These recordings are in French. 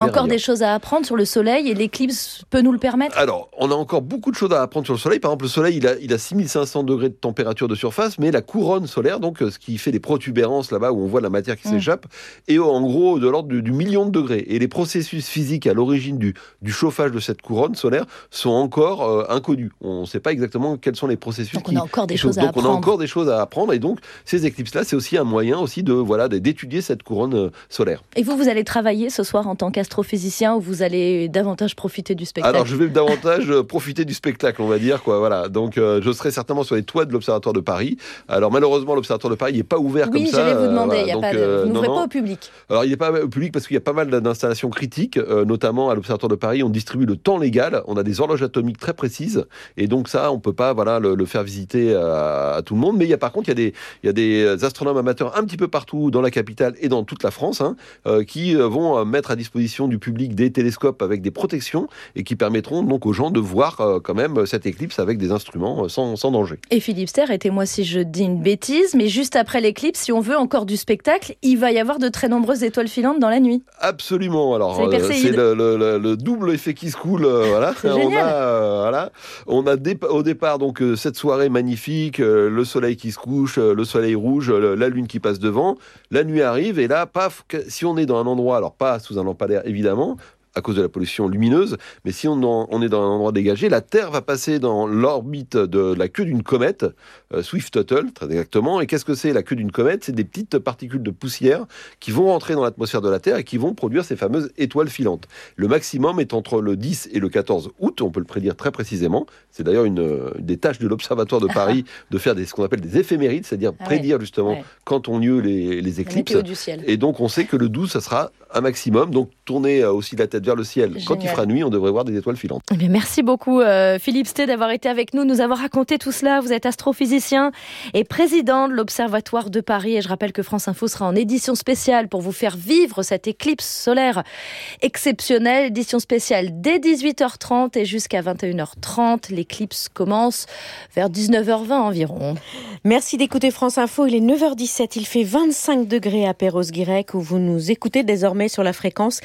encore ailleurs. des choses à apprendre sur le soleil et l'éclipse peut nous le permettre? Alors, on a encore beaucoup de choses à apprendre sur le soleil. Par exemple, le soleil, il a 6500 degrés de température de surface, mais la couronne solaire, donc ce qui fait les protubérances là-bas où on voit la matière qui s'échappe, est en gros de l'ordre du million de degrés. Et les processus physiques à l'origine du chauffage de cette couronne solaire sont encore inconnus. On ne sait pas exactement quels sont les processus. Donc on a encore des choses à apprendre. On a encore des choses à apprendre. Et donc, ces éclipses-là, c'est aussi un moyen aussi d'étudier cette couronne solaire. Et vous allez travailler ce soir en tant qu'astrophysicien ou vous allez davantage profiter du spectacle? Alors, je vais davantage profiter du spectacle, on va dire, quoi. Voilà. Donc, je serai certainement sur les toits de l'Observatoire de Paris. Alors, malheureusement, l'Observatoire de Paris n'est pas ouvert comme ça. Oui, j'allais vous demander. Vous n'ouvrez pas au public. Alors, il n'est pas au public parce qu'il y a pas mal d'installations critiques, notamment à l'Observatoire de Paris. On distribue le temps légal. On a des horloges atomiques très précises. Et donc, ça, on ne peut pas le faire visiter à tout le monde. Mais par contre, il y a des astronomes amateurs un petit peu partout dans la capitale et dans toute la France qui vont mettre à disposition du public des télescopes avec des protections et qui permettront donc aux gens de voir quand même cette éclipse avec des instruments sans danger. Et Philippe Ster, aidez-moi si je dis une bêtise, mais juste après l'éclipse, si on veut encore du spectacle, il va y avoir de très nombreuses étoiles filantes dans la nuit. Absolument. Alors c'est le double effet qui se coule. Voilà. C'est génial. On a au départ donc cette soirée magnifique, le soleil qui se couche, le soleil rouge, la lune qui passe devant. La nuit arrive et là, paf, si on est dans un endroit, alors pas sous un lampadaire évidemment, à cause de la pollution lumineuse, mais si on est dans un endroit dégagé, la Terre va passer dans l'orbite de la queue d'une comète, Swift-Tuttle, très exactement. Et qu'est-ce que c'est la queue d'une comète? C'est des petites particules de poussière qui vont rentrer dans l'atmosphère de la Terre et qui vont produire ces fameuses étoiles filantes. Le maximum est entre le 10 et le 14 août, on peut le prédire très précisément. C'est d'ailleurs une des tâches de l'Observatoire de Paris de faire ce qu'on appelle des éphémérides, c'est-à-dire prédire justement quand ont lieu les éclipses. La météo du ciel. Et donc on sait que le 12, ça sera un maximum. Donc tourner aussi la tête vers le ciel. Génial. Quand il fera nuit, on devrait voir des étoiles filantes. Mais merci beaucoup Philippe Ster d'avoir été avec nous, nous avoir raconté tout cela. Vous êtes astrophysicien et président de l'Observatoire de Paris. Et je rappelle que France Info sera en édition spéciale pour vous faire vivre cette éclipse solaire exceptionnelle. Édition spéciale dès 18h30 et jusqu'à 21h30. L'éclipse commence vers 19h20 environ. Merci d'écouter France Info. Il est 9h17. Il fait 25 degrés à Perros-Guirec où vous nous écoutez désormais sur la fréquence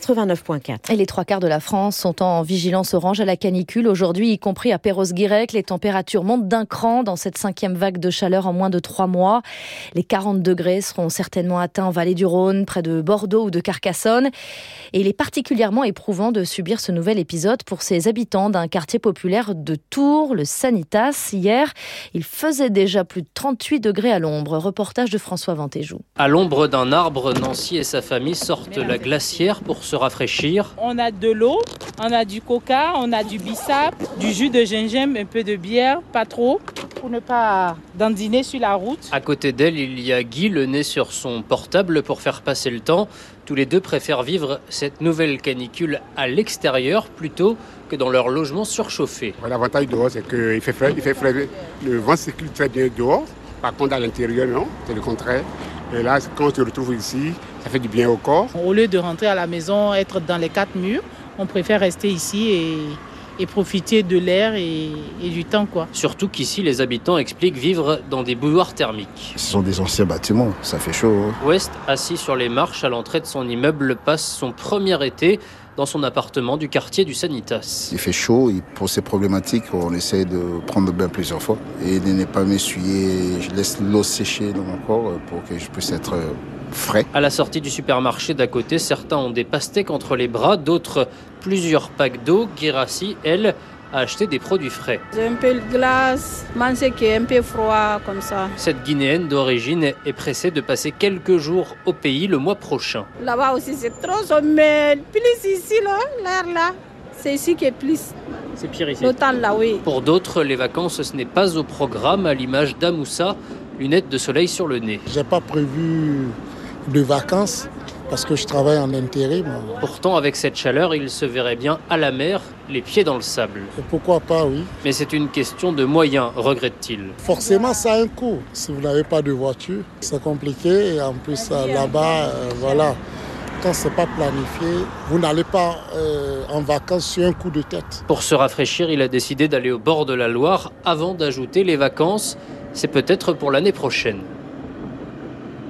89.4. Et les 3/4 de la France sont en vigilance orange à la canicule. Aujourd'hui, y compris à Perros-Guirec, les températures montent d'un cran dans cette 5e vague de chaleur en moins de 3 mois. Les 40 degrés seront certainement atteints en vallée du Rhône, près de Bordeaux ou de Carcassonne. Et il est particulièrement éprouvant de subir ce nouvel épisode pour ces habitants d'un quartier populaire de Tours, le Sanitas. Hier, il faisait déjà plus de 38 degrés à l'ombre. Reportage de François Ventéjou. À l'ombre d'un arbre, Nancy et sa famille sortent la glacière pour se rafraîchir. On a de l'eau, on a du coca, on a du bissap, du jus de gingembre, un peu de bière, pas trop, pour ne pas dandiner sur la route. À côté d'elle, il y a Guy, le nez sur son portable pour faire passer le temps. Tous les deux préfèrent vivre cette nouvelle canicule à l'extérieur plutôt que dans leur logement surchauffé. L'avantage dehors, c'est qu'il fait frais, le vent circule très bien dehors. Par contre, à l'intérieur, non, c'est le contraire. Et là, quand on se retrouve ici, ça fait du bien au corps. Au lieu de rentrer à la maison, être dans les 4 murs, on préfère rester ici et profiter de l'air et du temps, quoi. Surtout qu'ici, les habitants expliquent vivre dans des bouilloires thermiques. Ce sont des anciens bâtiments, ça fait chaud. West, assis sur les marches à l'entrée de son immeuble, passe son premier été dans son appartement du quartier du Sanitas. Il fait chaud, pour ces problématiques, on essaie de prendre le bain plusieurs fois et de ne pas m'essuyer. Je laisse l'eau sécher dans mon corps pour que je puisse être frais. À la sortie du supermarché d'à côté, certains ont des pastèques entre les bras, d'autres plusieurs packs d'eau. Guérassi, elle, a acheté des produits frais. J'ai un peu de glace, manger qui est un peu froid comme ça. Cette Guinéenne d'origine est pressée de passer quelques jours au pays le mois prochain. Là-bas aussi c'est trop chaud, mais plus ici, là, l'air là, c'est ici qui est plus. C'est pire ici. Le temps là, oui. Pour d'autres, les vacances, ce n'est pas au programme, à l'image d'Amoussa, lunettes de soleil sur le nez. J'ai pas prévu de vacances parce que je travaille en intérim. Pourtant, avec cette chaleur, il se verrait bien à la mer, les pieds dans le sable. Et pourquoi pas, oui. Mais c'est une question de moyens, regrette-t-il. Forcément, ça a un coût. Si vous n'avez pas de voiture, c'est compliqué. Et en plus, là-bas, voilà, quand c'est pas planifié, vous n'allez pas en vacances sur un coup de tête. Pour se rafraîchir, il a décidé d'aller au bord de la Loire avant d'ajouter les vacances. C'est peut-être pour l'année prochaine.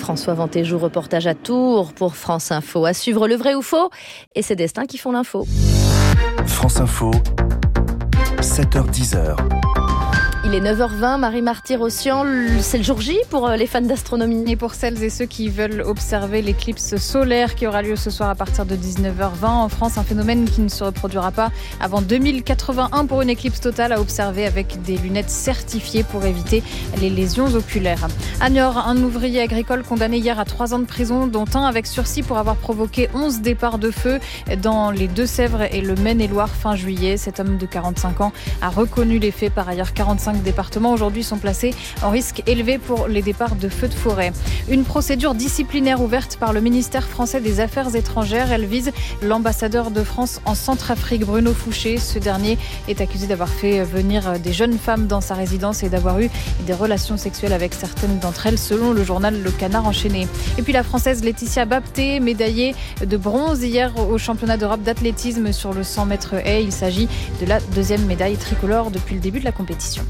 François Ventéjou, reportage à Tours pour France Info. À suivre le vrai ou faux et ses destins qui font l'info. France Info, 7h-10h. Il est 9h20, Marie Marty-Rossian, c'est le jour J pour les fans d'astronomie. Et pour celles et ceux qui veulent observer l'éclipse solaire qui aura lieu ce soir à partir de 19h20 en France, un phénomène qui ne se reproduira pas avant 2081 pour une éclipse totale à observer avec des lunettes certifiées pour éviter les lésions oculaires. À Niort, un ouvrier agricole condamné hier à 3 ans de prison, dont un avec sursis pour avoir provoqué 11 départs de feu dans les Deux-Sèvres et le Maine-et-Loire fin juillet. Cet homme de 45 ans a reconnu les faits. Par ailleurs, 45 départements aujourd'hui sont placés en risque élevé pour les départs de feux de forêt. Une procédure disciplinaire ouverte par le ministère français des Affaires étrangères. Elle vise l'ambassadeur de France en Centrafrique, Bruno Fouché. Ce dernier est accusé d'avoir fait venir des jeunes femmes dans sa résidence et d'avoir eu des relations sexuelles avec certaines d'entre elles, selon le journal Le Canard enchaîné. Et puis la Française Laetitia Bapté, médaillée de bronze hier au championnat d'Europe d'athlétisme sur le 100 mètres haies. Il s'agit de la 2e médaille tricolore depuis le début de la compétition.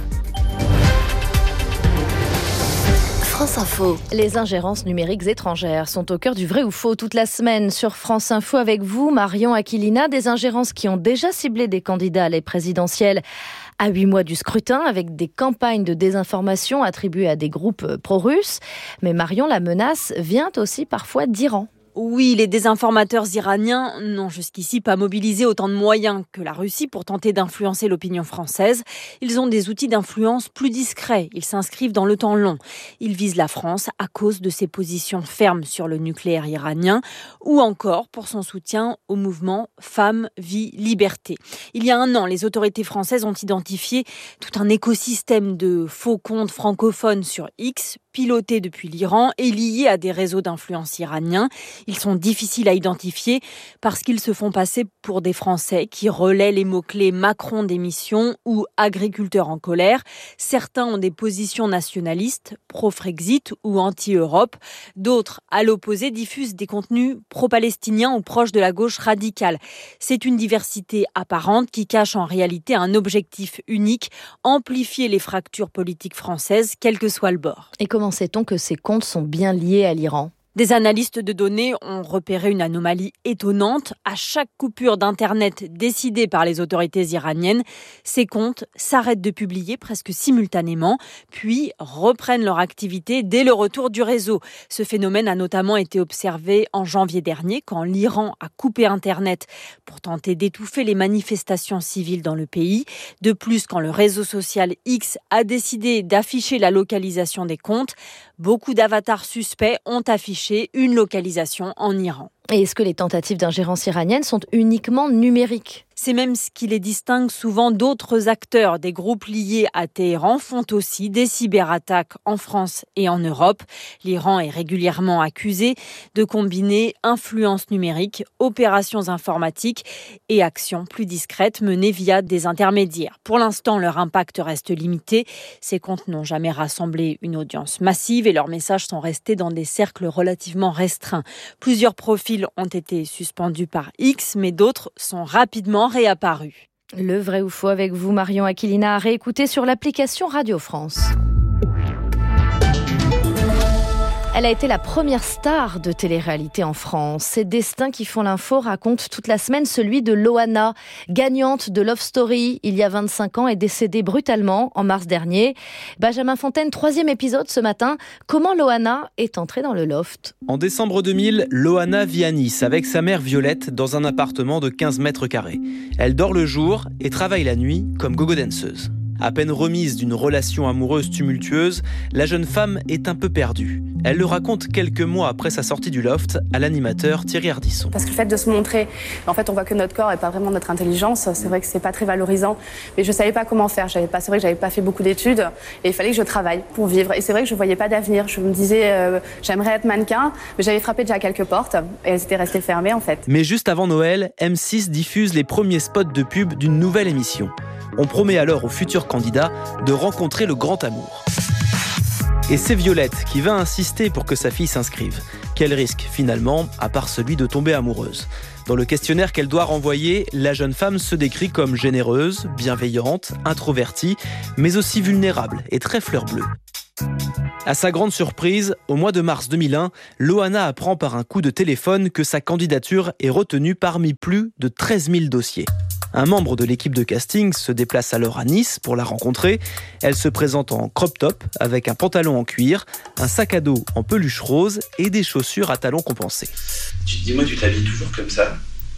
France Info. Les ingérences numériques étrangères sont au cœur du vrai ou faux toute la semaine sur France Info avec vous, Marion Aquilina. Des ingérences qui ont déjà ciblé des candidats à les présidentielles à 8 mois du scrutin avec des campagnes de désinformation attribuées à des groupes pro-russes. Mais Marion, la menace vient aussi parfois d'Iran. Oui, les désinformateurs iraniens n'ont jusqu'ici pas mobilisé autant de moyens que la Russie pour tenter d'influencer l'opinion française. Ils ont des outils d'influence plus discrets. Ils s'inscrivent dans le temps long. Ils visent la France à cause de ses positions fermes sur le nucléaire iranien ou encore pour son soutien au mouvement Femmes, Vie, Liberté. Il y a 1 an, les autorités françaises ont identifié tout un écosystème de faux comptes francophones sur X, pilotés depuis l'Iran et liés à des réseaux d'influence iraniens. Ils sont difficiles à identifier parce qu'ils se font passer pour des Français qui relaient les mots-clés Macron démission ou agriculteurs en colère. Certains ont des positions nationalistes, pro-Frexit ou anti-Europe. D'autres, à l'opposé, diffusent des contenus pro-palestiniens ou proches de la gauche radicale. C'est une diversité apparente qui cache en réalité un objectif unique, amplifier les fractures politiques françaises, quel que soit le bord. Et comment sait-on que ces comptes sont bien liés à l'Iran ? Des analystes de données ont repéré une anomalie étonnante. À chaque coupure d'Internet décidée par les autorités iraniennes, ces comptes s'arrêtent de publier presque simultanément, puis reprennent leur activité dès le retour du réseau. Ce phénomène a notamment été observé en janvier dernier, quand l'Iran a coupé Internet pour tenter d'étouffer les manifestations civiles dans le pays. De plus, quand le réseau social X a décidé d'afficher la localisation des comptes, beaucoup d'avatars suspects ont affiché une localisation en Iran. Et est-ce que les tentatives d'ingérence iranienne sont uniquement numériques ? C'est même ce qui les distingue souvent d'autres acteurs. Des groupes liés à Téhéran font aussi des cyberattaques en France et en Europe. L'Iran est régulièrement accusé de combiner influence numérique, opérations informatiques et actions plus discrètes menées via des intermédiaires. Pour l'instant, leur impact reste limité. Ces comptes n'ont jamais rassemblé une audience massive et leurs messages sont restés dans des cercles relativement restreints. Plusieurs profils ont été suspendus par X, mais d'autres sont rapidement réapparus. Le vrai ou faux avec vous, Marion Aquilina, à réécouter sur l'application Radio France. Elle a été la première star de télé-réalité en France. Ses destins qui font l'info racontent toute la semaine celui de Loana, gagnante de Love Story il y a 25 ans et décédée brutalement en mars dernier. Benjamin Fontaine, 3e épisode ce matin. Comment Loana est entrée dans le loft ? En décembre 2000, Loana vit à Nice avec sa mère Violette dans un appartement de 15 mètres carrés. Elle dort le jour et travaille la nuit comme gogo danseuse. À peine remise d'une relation amoureuse tumultueuse, la jeune femme est un peu perdue. Elle le raconte quelques mois après sa sortie du loft à l'animateur Thierry Ardisson. Parce que le fait de se montrer, en fait on voit que notre corps et pas vraiment notre intelligence, c'est vrai que c'est pas très valorisant, mais je savais pas comment faire. C'est vrai que j'avais pas fait beaucoup d'études et il fallait que je travaille pour vivre. Et c'est vrai que je voyais pas d'avenir. Je me disais j'aimerais être mannequin, mais j'avais frappé déjà à quelques portes et elles étaient restées fermées en fait. Mais juste avant Noël, M6 diffuse les premiers spots de pub d'une nouvelle émission. On promet alors aux futurs candidats de rencontrer le grand amour. Et c'est Violette qui va insister pour que sa fille s'inscrive. Quel risque finalement, à part celui de tomber amoureuse ? Dans le questionnaire qu'elle doit renvoyer, la jeune femme se décrit comme généreuse, bienveillante, introvertie, mais aussi vulnérable et très fleur bleue. À sa grande surprise, au mois de mars 2001, Loana apprend par un coup de téléphone que sa candidature est retenue parmi plus de 13 000 dossiers. Un membre de l'équipe de casting se déplace alors à Nice pour la rencontrer. Elle se présente en crop top avec un pantalon en cuir, un sac à dos en peluche rose et des chaussures à talons compensés. Dis-moi, tu t'habilles toujours comme ça ?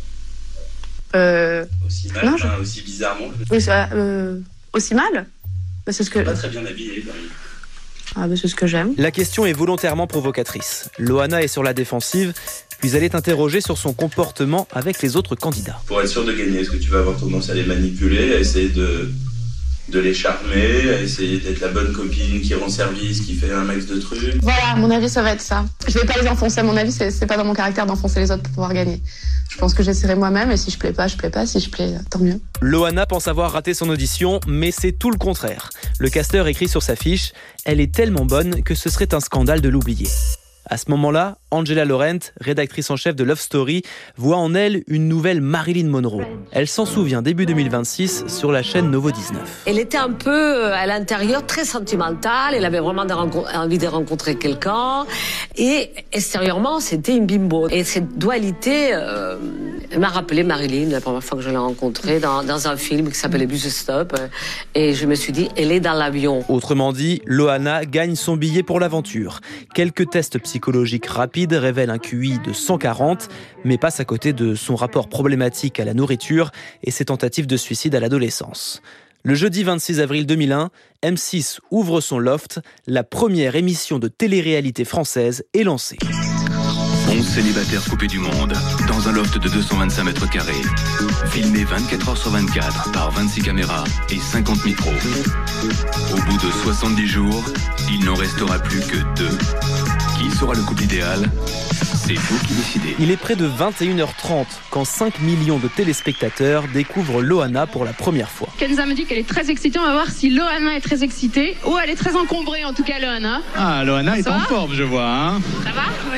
Aussi mal, aussi bizarrement. Oui, aussi mal ? C'est ce que... Pas très bien habillée, c'est ce que j'aime. La question est volontairement provocatrice. Loana est sur la défensive, puis elle est interrogée sur son comportement avec les autres candidats. Pour être sûr de gagner, est-ce que tu vas avoir tendance à les manipuler, à essayer de les charmer, à essayer d'être la bonne copine qui rend service, qui fait un max de trucs ? Voilà, à mon avis, ça va être ça. Je vais pas les enfoncer, à mon avis, c'est pas dans mon caractère d'enfoncer les autres pour pouvoir gagner. Je pense que j'essaierai moi-même, et si je plais pas, je plais pas. Si je plais, tant mieux. Loana pense avoir raté son audition, mais c'est tout le contraire. Le casteur écrit sur sa fiche « Elle est tellement bonne que ce serait un scandale de l'oublier ». À ce moment-là, Angela Laurent, rédactrice en chef de Love Story, voit en elle une nouvelle Marilyn Monroe. Elle s'en souvient début 2026 sur la chaîne Novo 19. Elle était un peu à l'intérieur très sentimentale, elle avait vraiment envie de rencontrer quelqu'un et extérieurement c'était une bimbo. Et cette dualité m'a rappelé Marilyn la première fois que je l'ai rencontrée dans un film qui s'appelait Bus Stop et je me suis dit elle est dans l'avion. Autrement dit, Loana gagne son billet pour l'aventure. Quelques tests psychologiques rapides révèlent un QI de 140, mais passe à côté de son rapport problématique à la nourriture et ses tentatives de suicide à l'adolescence. Le jeudi 26 avril 2001, M6 ouvre son loft, la première émission de télé-réalité française est lancée. 11 célibataires coupés du monde, dans un loft de 225 mètres carrés. Filmé 24 heures sur 24 par 26 caméras et 50 micros. Au bout de 70 jours, il n'en restera plus que 2. Qui sera le couple idéal ? C'est vous qui décidez. Il est près de 21h30 quand 5 millions de téléspectateurs découvrent Loana pour la première fois. Kenza me dit qu'elle est très excitée. On va voir si Loana est très excitée. Oh, elle est très encombrée en tout cas, Loana. Ah, Loana est en forme, je vois. Hein. Ça va ? Oui,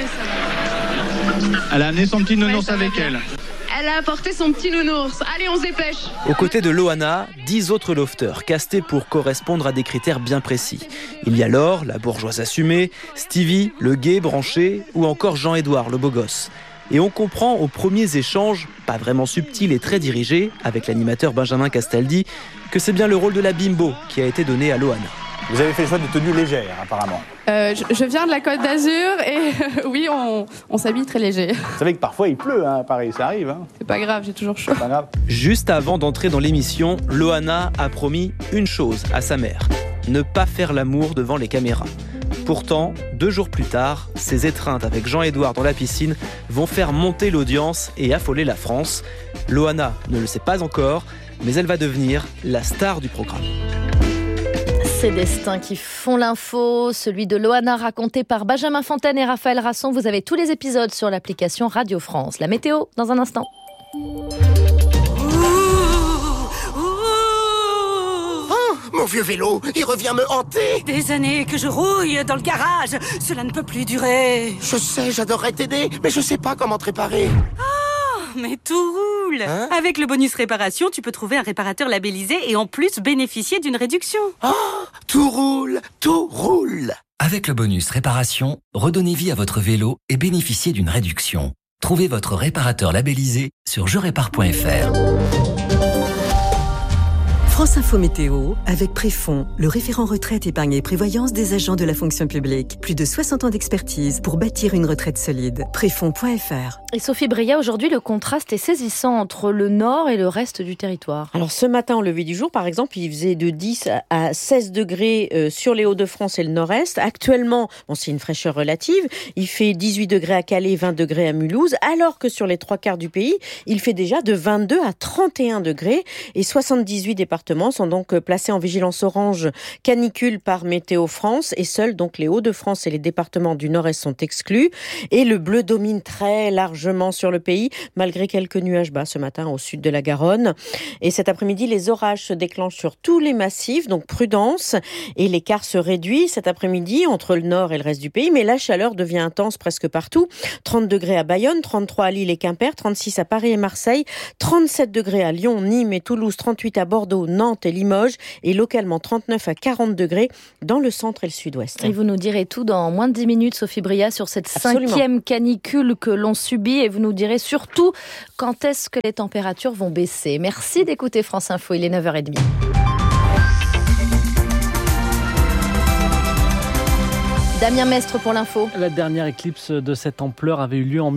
ça va. Elle a amené son petit nounours avec elle. Elle a apporté son petit nounours. Allez, on se dépêche. Aux côtés de Loana, 10 autres lofters castés pour correspondre à des critères bien précis. Il y a Laure, la bourgeoise assumée, Stevie, le gay branché, ou encore Jean-Édouard, le beau gosse. Et on comprend aux premiers échanges, pas vraiment subtils et très dirigés, avec l'animateur Benjamin Castaldi, que c'est bien le rôle de la bimbo qui a été donné à Loana. Vous avez fait le choix de tenues légères, apparemment. Je viens de la Côte d'Azur et oui, on s'habille très léger. Vous savez que parfois il pleut, hein, à Paris, ça arrive. Hein. C'est pas grave, j'ai toujours chaud. Pas grave. Juste avant d'entrer dans l'émission, Loana a promis une chose à sa mère, ne pas faire l'amour devant les caméras. Pourtant, 2 jours plus tard, ces étreintes avec Jean-Édouard dans la piscine vont faire monter l'audience et affoler la France. Loana ne le sait pas encore, mais elle va devenir la star du programme. Ces destins qui font l'info, celui de Loana raconté par Benjamin Fontaine et Raphaël Rasson. Vous avez tous les épisodes sur l'application Radio France. La météo, dans un instant. Mon vieux vélo, il revient me hanter. Des années que je rouille dans le garage. Cela ne peut plus durer. Je sais, j'adorerais t'aider, mais je sais pas comment te réparer. Mais tout roule. Hein ? Avec le bonus réparation, tu peux trouver un réparateur labellisé et en plus bénéficier d'une réduction. Oh, tout roule, tout roule. Avec le bonus réparation, redonnez vie à votre vélo et bénéficiez d'une réduction. Trouvez votre réparateur labellisé sur jerépare.fr. France Info Météo, avec Préfond, le référent retraite, épargne et prévoyance des agents de la fonction publique. Plus de 60 ans d'expertise pour bâtir une retraite solide. Préfond.fr. Et Sophie Bria, aujourd'hui, le contraste est saisissant entre le nord et le reste du territoire. Alors ce matin, au lever du jour, par exemple, il faisait de 10 à 16 degrés sur les Hauts-de-France et le nord-est. Actuellement, c'est une fraîcheur relative. Il fait 18 degrés à Calais, 20 degrés à Mulhouse, alors que sur les 3/4 du pays, il fait déjà de 22 à 31 degrés. Et 78 départements sont donc placés en vigilance orange canicule par Météo France. Et seuls donc les Hauts-de-France et les départements du nord-est sont exclus. Et le bleu domine très largement sur le pays, malgré quelques nuages bas ce matin au sud de la Garonne. Et cet après-midi, les orages se déclenchent sur tous les massifs, donc prudence. Et l'écart se réduit cet après-midi entre le nord et le reste du pays. Mais la chaleur devient intense presque partout. 30 degrés à Bayonne, 33 à Lille et Quimper, 36 à Paris et Marseille, 37 degrés à Lyon, Nîmes et Toulouse, 38 à Bordeaux, Nantes et Limoges et localement 39 à 40 degrés dans le centre et le sud-ouest. Et vous nous direz tout dans moins de 10 minutes, Sophie Bria, sur cette Absolument. 5e canicule que l'on subit. Et vous nous direz surtout quand est-ce que les températures vont baisser. Merci d'écouter France Info, il est 9h30. Damien Mestre pour l'info. La dernière éclipse de cette ampleur avait eu lieu en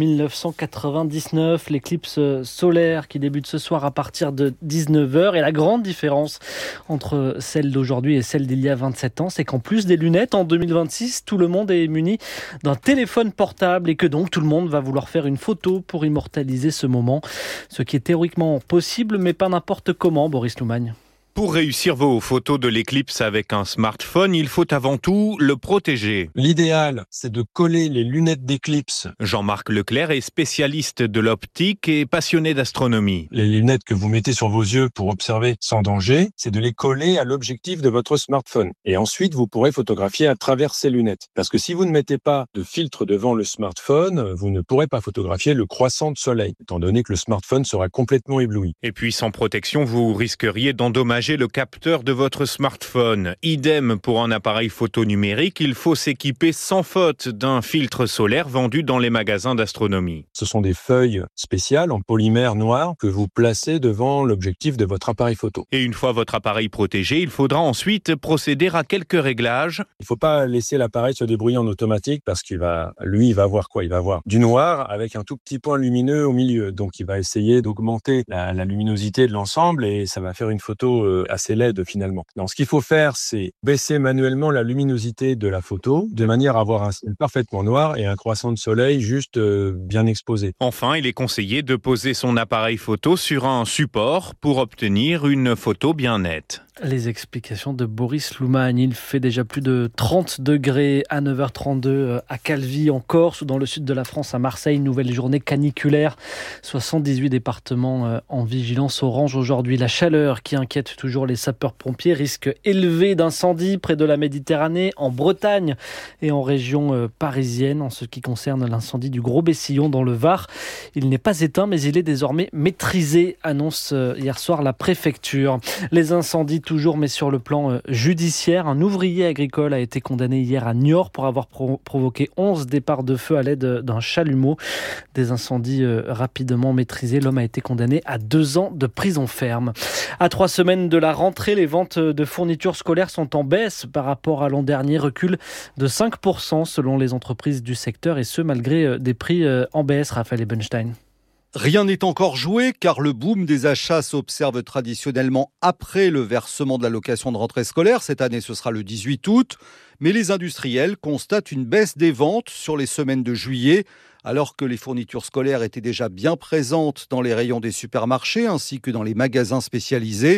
1999. L'éclipse solaire qui débute ce soir à partir de 19h. Et la grande différence entre celle d'aujourd'hui et celle d'il y a 27 ans, c'est qu'en plus des lunettes, en 2026, tout le monde est muni d'un téléphone portable et que donc tout le monde va vouloir faire une photo pour immortaliser ce moment. Ce qui est théoriquement possible, mais pas n'importe comment, Boris Loumagne. Pour réussir vos photos de l'éclipse avec un smartphone, il faut avant tout le protéger. L'idéal, c'est de coller les lunettes d'éclipse. Jean-Marc Leclerc est spécialiste de l'optique et passionné d'astronomie. Les lunettes que vous mettez sur vos yeux pour observer sans danger, c'est de les coller à l'objectif de votre smartphone. Et ensuite, vous pourrez photographier à travers ces lunettes. Parce que si vous ne mettez pas de filtre devant le smartphone, vous ne pourrez pas photographier le croissant de soleil, étant donné que le smartphone sera complètement ébloui. Et puis sans protection, vous risqueriez d'endommager le capteur de votre smartphone. Idem pour un appareil photo numérique, il faut s'équiper sans faute d'un filtre solaire vendu dans les magasins d'astronomie. Ce sont des feuilles spéciales en polymère noir que vous placez devant l'objectif de votre appareil photo. Et une fois votre appareil protégé, il faudra ensuite procéder à quelques réglages. Il ne faut pas laisser l'appareil se débrouiller en automatique parce il va voir quoi ? Il va voir du noir avec un tout petit point lumineux au milieu. Donc il va essayer d'augmenter la luminosité de l'ensemble et ça va faire une photo assez laide finalement. Donc, ce qu'il faut faire, c'est baisser manuellement la luminosité de la photo de manière à avoir un ciel parfaitement noir et un croissant de soleil juste bien exposé. Enfin, il est conseillé de poser son appareil photo sur un support pour obtenir une photo bien nette. Les explications de Boris Loumagne. Il fait déjà plus de 30 degrés à 9h32 à Calvi en Corse ou dans le sud de la France à Marseille. Nouvelle journée caniculaire. 78 départements en vigilance orange aujourd'hui. La chaleur qui inquiète toujours les sapeurs-pompiers. Risque élevé d'incendie près de la Méditerranée, en Bretagne et en région parisienne. En ce qui concerne l'incendie du Gros Bessillon dans le Var, il n'est pas éteint mais il est désormais maîtrisé, annonce hier soir la préfecture. Les incendies toujours, mais sur le plan judiciaire. Un ouvrier agricole a été condamné hier à Niort pour avoir provoqué 11 départs de feu à l'aide d'un chalumeau. Des incendies rapidement maîtrisés. L'homme a été condamné à 2 ans de prison ferme. À 3 semaines de la rentrée, les ventes de fournitures scolaires sont en baisse par rapport à l'an dernier. Recul de 5% selon les entreprises du secteur et ce malgré des prix en baisse. Raphaël Ebenstein. Rien n'est encore joué car le boom des achats s'observe traditionnellement après le versement de l'allocation de rentrée scolaire. Cette année, ce sera le 18 août. Mais les industriels constatent une baisse des ventes sur les semaines de juillet, alors que les fournitures scolaires étaient déjà bien présentes dans les rayons des supermarchés ainsi que dans les magasins spécialisés.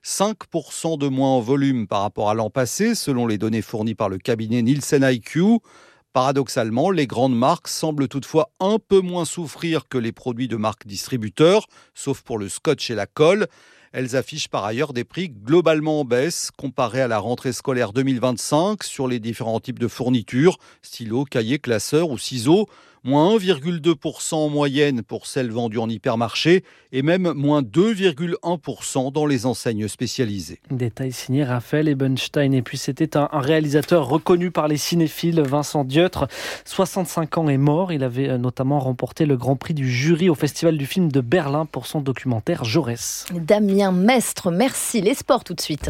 5% de moins en volume par rapport à l'an passé, selon les données fournies par le cabinet Nielsen IQ. Paradoxalement, les grandes marques semblent toutefois un peu moins souffrir que les produits de marques distributeurs, sauf pour le scotch et la colle. Elles affichent par ailleurs des prix globalement en baisse comparés à la rentrée scolaire 2025 sur les différents types de fournitures, stylos, cahiers, classeurs ou ciseaux. Moins 1,2% en moyenne pour celles vendues en hypermarché et même moins 2,1% dans les enseignes spécialisées. Détail signé Raphaël Ebenstein. Et puis c'était un réalisateur reconnu par les cinéphiles, Vincent Dieutre. 65 ans est mort. Il avait notamment remporté le Grand Prix du jury au Festival du film de Berlin pour son documentaire Jaurès. Damien Mestre, merci. Les sports tout de suite.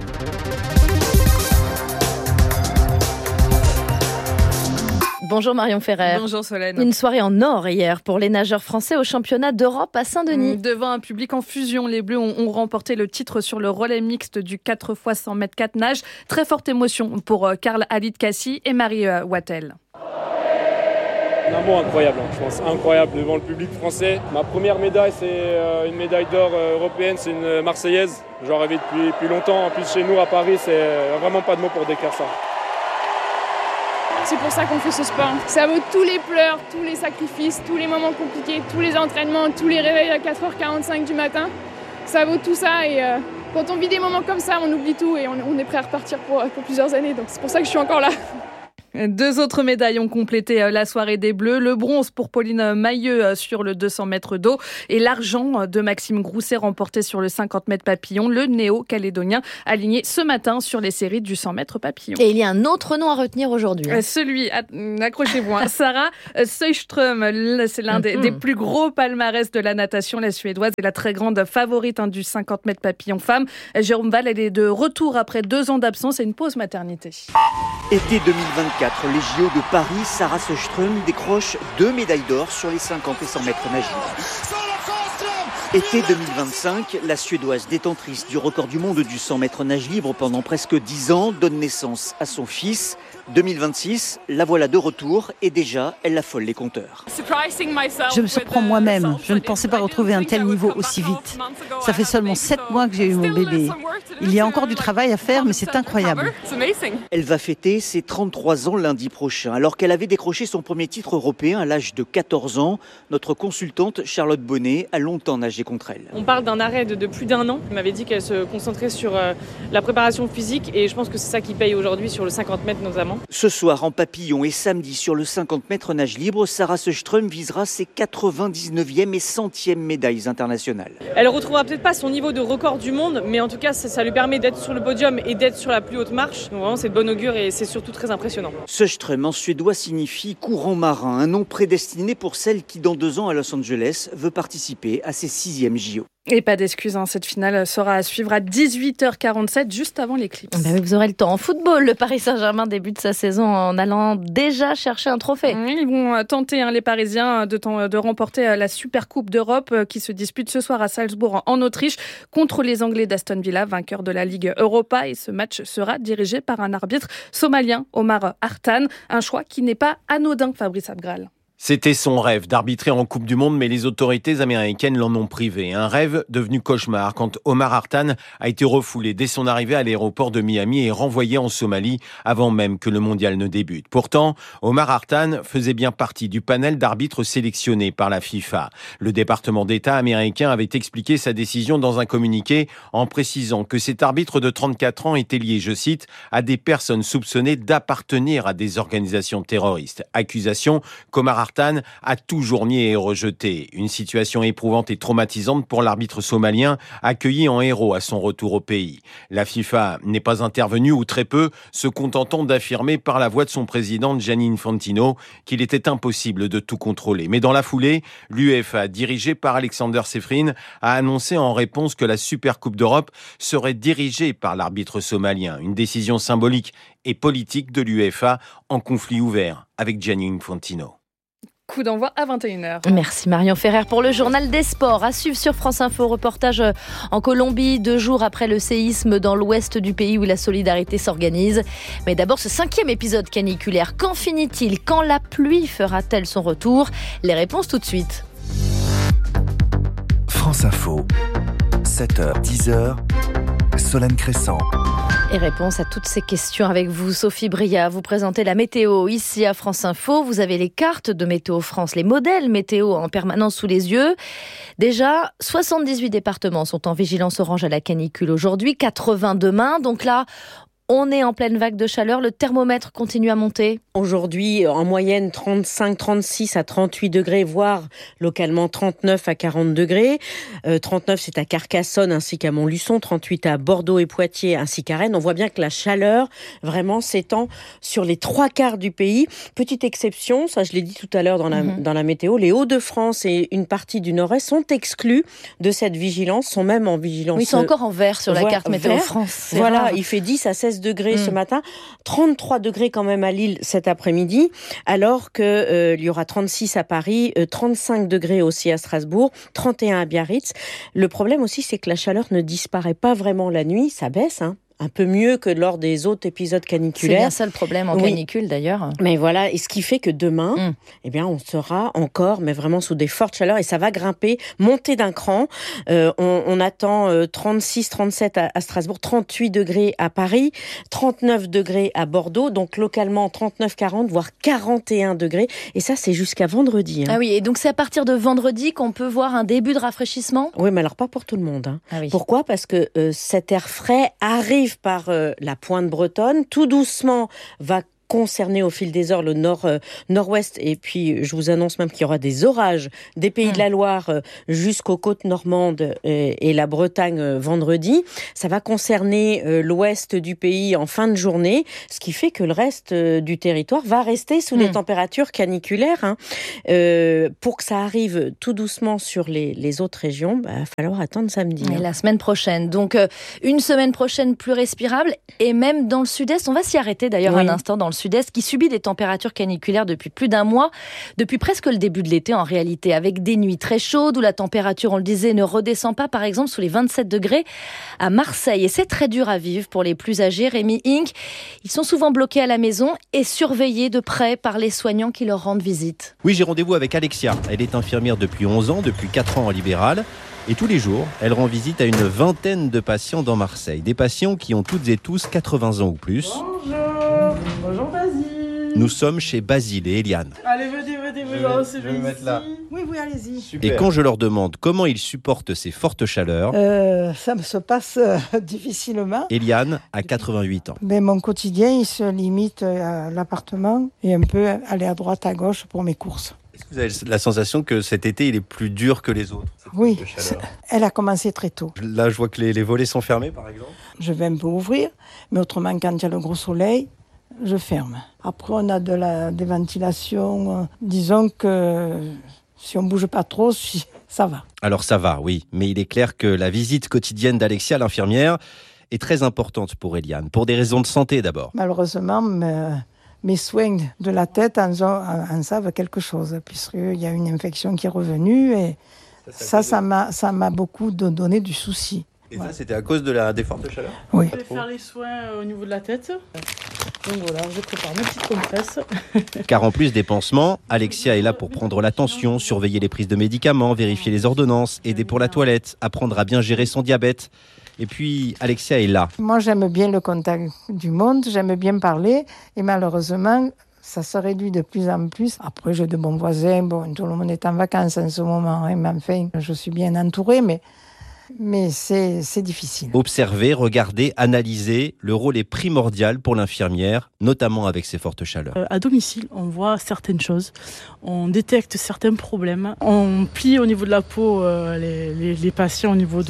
Bonjour Marion Ferrer. Bonjour Solène. Une soirée en or hier pour les nageurs français au championnat d'Europe à Saint-Denis. Devant un public en fusion, les Bleus ont remporté le titre sur le relais mixte du 4x100 mètres 4 nage. Très forte émotion pour Karl Halid Kassi et Marie Wattel. Un mot incroyable, je pense, incroyable devant le public français. Ma première médaille, c'est une médaille d'or européenne, c'est une Marseillaise. J'en rêvais depuis longtemps. En plus, chez nous à Paris, c'est vraiment pas de mots pour décrire ça. C'est pour ça qu'on fait ce sport. Ça vaut tous les pleurs, tous les sacrifices, tous les moments compliqués, tous les entraînements, tous les réveils à 4h45 du matin. Ça vaut tout ça et quand on vit des moments comme ça, on oublie tout et on est prêt à repartir pour plusieurs années. Donc c'est pour ça que je suis encore là. 2 autres médailles ont complété la soirée des Bleus. Le bronze pour Pauline Mailleux sur le 200 mètres d'eau et l'argent de Maxime Grousset remporté sur le 50 mètres papillon. Le néo-calédonien aligné ce matin sur les séries du 100 mètres papillon. Et il y a un autre nom à retenir aujourd'hui. Celui, accrochez-vous, Sarah Sjöström. C'est l'un des plus gros palmarès de la natation. La Suédoise est la très grande favorite du 50 mètres papillon femme. Jérôme Val, elle est de retour après 2 ans d'absence et une pause maternité. Été 2024, les JO de Paris, Sarah Sjöström décroche 2 médailles d'or sur les 50 et 100 mètres nage libre. Été 2025, la Suédoise détentrice du record du monde du 100 mètres nage libre pendant presque 10 ans donne naissance à son fils. 2026, la voilà de retour et déjà, elle affole les compteurs. Je me surprends moi-même. Je ne pensais pas retrouver un tel niveau aussi vite. Ça fait seulement 7 mois que j'ai eu mon bébé. Il y a encore du travail à faire, mais c'est incroyable. Elle va fêter ses 33 ans lundi prochain. Alors qu'elle avait décroché son premier titre européen à l'âge de 14 ans, notre consultante Charlotte Bonnet a longtemps nagé contre elle. On parle d'un arrêt de plus d'1 an. Elle m'avait dit qu'elle se concentrait sur la préparation physique et je pense que c'est ça qui paye aujourd'hui sur le 50 mètres notamment. Ce soir en papillon et samedi sur le 50 mètres nage libre, Sarah Sjöström visera ses 99e et 100e médailles internationales. Elle retrouvera peut-être pas son niveau de record du monde, mais en tout cas ça lui permet d'être sur le podium et d'être sur la plus haute marche. Donc vraiment c'est de bon augure et c'est surtout très impressionnant. Sjöström en suédois signifie courant marin, un nom prédestiné pour celle qui dans 2 ans à Los Angeles veut participer à ses 6e JO. Et pas d'excuses, cette finale sera à suivre à 18h47, juste avant l'éclipse. Vous aurez le temps. En football, le Paris Saint-Germain débute sa saison en allant déjà chercher un trophée. Ils vont tenter, les Parisiens, de remporter la Super Coupe d'Europe qui se dispute ce soir à Salzbourg, en Autriche, contre les Anglais d'Aston Villa, vainqueurs de la Ligue Europa. Et ce match sera dirigé par un arbitre somalien, Omar Hartan. Un choix qui n'est pas anodin, Fabrice Abgral. C'était son rêve d'arbitrer en Coupe du Monde, mais les autorités américaines l'en ont privé. Un rêve devenu cauchemar quand Omar Hartan a été refoulé dès son arrivée à l'aéroport de Miami et renvoyé en Somalie avant même que le mondial ne débute. Pourtant, Omar Hartan faisait bien partie du panel d'arbitres sélectionnés par la FIFA. Le département d'État américain avait expliqué sa décision dans un communiqué en précisant que cet arbitre de 34 ans était lié, je cite, à des personnes soupçonnées d'appartenir à des organisations terroristes. Accusation qu'Omar Hartan a toujours nié et rejeté. Une situation éprouvante et traumatisante pour l'arbitre somalien, accueilli en héros à son retour au pays. La FIFA n'est pas intervenue, ou très peu, se contentant d'affirmer par la voix de son président Gianni Infantino qu'il était impossible de tout contrôler. Mais dans la foulée, l'UEFA, dirigée par Alexander Sefrin, a annoncé en réponse que la Super Coupe d'Europe serait dirigée par l'arbitre somalien. Une décision symbolique et politique de l'UEFA en conflit ouvert avec Gianni Infantino. Coup d'envoi à 21h. Merci Marion Ferrer pour le journal des sports. À suivre sur France Info, reportage en Colombie, 2 jours après le séisme dans l'ouest du pays où la solidarité s'organise. Mais d'abord, ce 5e épisode caniculaire. Quand finit-il ? Quand la pluie fera-t-elle son retour ? Les réponses tout de suite. France Info, 7h, 10h, Solène Crescent. Et réponse à toutes ces questions avec vous, Sophie Bria. Vous présentez la météo ici à France Info. Vous avez les cartes de Météo France, les modèles météo en permanence sous les yeux. Déjà, 78 départements sont en vigilance orange à la canicule aujourd'hui, 80 demain. Donc là, on est en pleine vague de chaleur, le thermomètre continue à monter. Aujourd'hui, en moyenne, 35, 36 à 38 degrés, voire localement 39 à 40 degrés. 39, c'est à Carcassonne ainsi qu'à Montluçon, 38 à Bordeaux et Poitiers ainsi qu'à Rennes. On voit bien que la chaleur vraiment s'étend sur les 3/4 du pays. Petite exception, ça je l'ai dit tout à l'heure dans la météo, les Hauts-de-France et une partie du Nord-Est sont exclus de cette vigilance, sont même en vigilance. Oui, ils sont encore en vert sur la carte Météo France. Voilà, rare. Il fait 10 à 16 degrés ce matin, 33 degrés quand même à Lille cet après-midi, alors que il y aura 36 à Paris, 35 degrés aussi à Strasbourg, 31 à Biarritz. Le problème aussi, c'est que la chaleur ne disparaît pas vraiment la nuit, ça baisse, un peu mieux que lors des autres épisodes caniculaires. C'est bien ça le problème en canicule d'ailleurs. Mais voilà, et ce qui fait que demain, on sera encore, mais vraiment sous des fortes chaleurs, et ça va grimper, monter d'un cran. On attend 36, 37 à Strasbourg, 38 degrés à Paris, 39 degrés à Bordeaux, donc localement 39, 40, voire 41 degrés. Et ça, c'est jusqu'à vendredi. Ah oui, et donc c'est à partir de vendredi qu'on peut voir un début de rafraîchissement ? Oui, mais alors pas pour tout le monde. Ah oui. Pourquoi ? Parce que cet air frais arrive par la pointe bretonne, tout doucement va concerner au fil des heures le nord-ouest. Et puis, je vous annonce même qu'il y aura des orages des Pays de la Loire jusqu'aux côtes normandes et la Bretagne vendredi. Ça va concerner l'ouest du pays en fin de journée, ce qui fait que le reste du territoire va rester sous des températures caniculaires. Pour que ça arrive tout doucement sur les autres régions, il va falloir attendre samedi. Et la semaine prochaine. Donc, une semaine prochaine plus respirable. Et même dans le sud-est, on va s'y arrêter d'ailleurs un instant, dans le sud-est, qui subit des températures caniculaires depuis plus d'un mois, depuis presque le début de l'été en réalité, avec des nuits très chaudes où la température, on le disait, ne redescend pas, par exemple, sous les 27 degrés à Marseille. Et c'est très dur à vivre pour les plus âgés. Rémi Inc, ils sont souvent bloqués à la maison et surveillés de près par les soignants qui leur rendent visite. Oui, j'ai rendez-vous avec Alexia. Elle est infirmière depuis 11 ans, depuis 4 ans en libéral. Et tous les jours, elle rend visite à une vingtaine de patients dans Marseille. Des patients qui ont toutes et tous 80 ans ou plus. Bonjour Basile. Nous sommes chez Basile et Eliane. Allez, venez, je vais me mettre là. Oui, allez-y. Super. Et quand je leur demande comment ils supportent ces fortes chaleurs, ça se passe difficilement. Eliane a 88 ans. Mais mon quotidien, il se limite à l'appartement et un peu aller à droite, à gauche pour mes courses. Est-ce que vous avez la sensation que cet été, il est plus dur que les autres? Oui, elle a commencé très tôt. Là, je vois que les volets sont fermés, par exemple. Je vais un peu ouvrir, mais autrement, quand il y a le gros soleil, je ferme. Après, on a des ventilations. Disons que si on ne bouge pas trop, ça va. Alors ça va, oui. Mais il est clair que la visite quotidienne d'Alexia, l'infirmière, est très importante pour Eliane, pour des raisons de santé d'abord. Malheureusement, mes soins de la tête en savent quelque chose, puisqu'il y a une infection qui est revenue et ça m'a beaucoup donné du souci. Et ça, c'était à cause des fortes chaleurs? Oui. Je vais faire les soins au niveau de la tête. Donc voilà, je prépare mes petites compresses. Car en plus des pansements, Alexia est là pour prendre la tension, surveiller les prises de médicaments, vérifier les ordonnances, aider pour la toilette, apprendre à bien gérer son diabète. Et puis, Alexia est là. Moi, j'aime bien le contact du monde, j'aime bien parler. Et malheureusement, ça se réduit de plus en plus. Après, j'ai de bons voisins. Tout le monde est en vacances en ce moment. Mais enfin, je suis bien entourée, mais c'est difficile. Observer, regarder, analyser, le rôle est primordial pour l'infirmière, notamment avec ces fortes chaleurs. À domicile, on voit certaines choses, on détecte certains problèmes, on plie au niveau de la peau les patients au niveau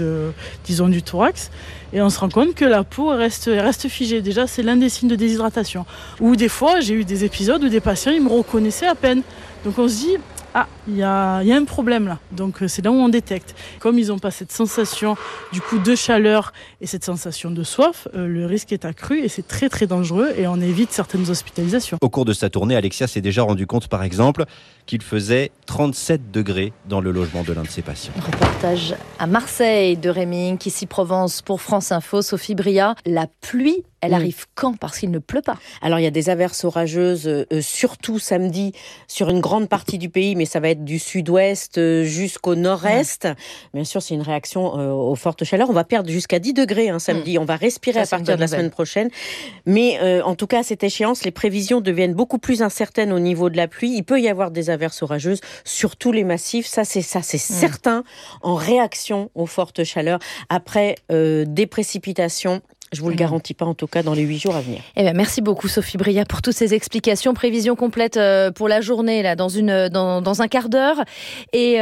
du thorax, et on se rend compte que la peau reste figée. Déjà, c'est l'un des signes de déshydratation. Ou des fois, j'ai eu des épisodes où des patients ils me reconnaissaient à peine. Donc on se dit, il y a un problème là. Donc c'est là où on détecte. Comme ils n'ont pas cette sensation du coup de chaleur et cette sensation de soif, le risque est accru et c'est très très dangereux et on évite certaines hospitalisations. Au cours de sa tournée, Alexia s'est déjà rendu compte par exemple qu'il faisait 37 degrés dans le logement de l'un de ses patients. Reportage à Marseille de Rémi, ici Provence pour France Info. Sophie Bria, la pluie, elle arrive quand? Parce qu'il ne pleut pas. Alors il y a des averses orageuses, surtout samedi, sur une grande partie du pays, mais ça va être du sud-ouest jusqu'au nord-est. Bien sûr, c'est une réaction aux fortes chaleurs. On va perdre jusqu'à 10 degrés samedi. On va respirer à partir de la semaine prochaine. Mais en tout cas, à cette échéance, les prévisions deviennent beaucoup plus incertaines au niveau de la pluie. Il peut y avoir des averses orageuses sur tous les massifs. Ça, c'est certain, en réaction aux fortes chaleurs. Après, des précipitations. Je vous le garantis pas, en tout cas, dans les 8 jours à venir. Eh bien, merci beaucoup, Sophie Bria, pour toutes ces explications. Prévision complète pour la journée, là, dans un quart d'heure. Et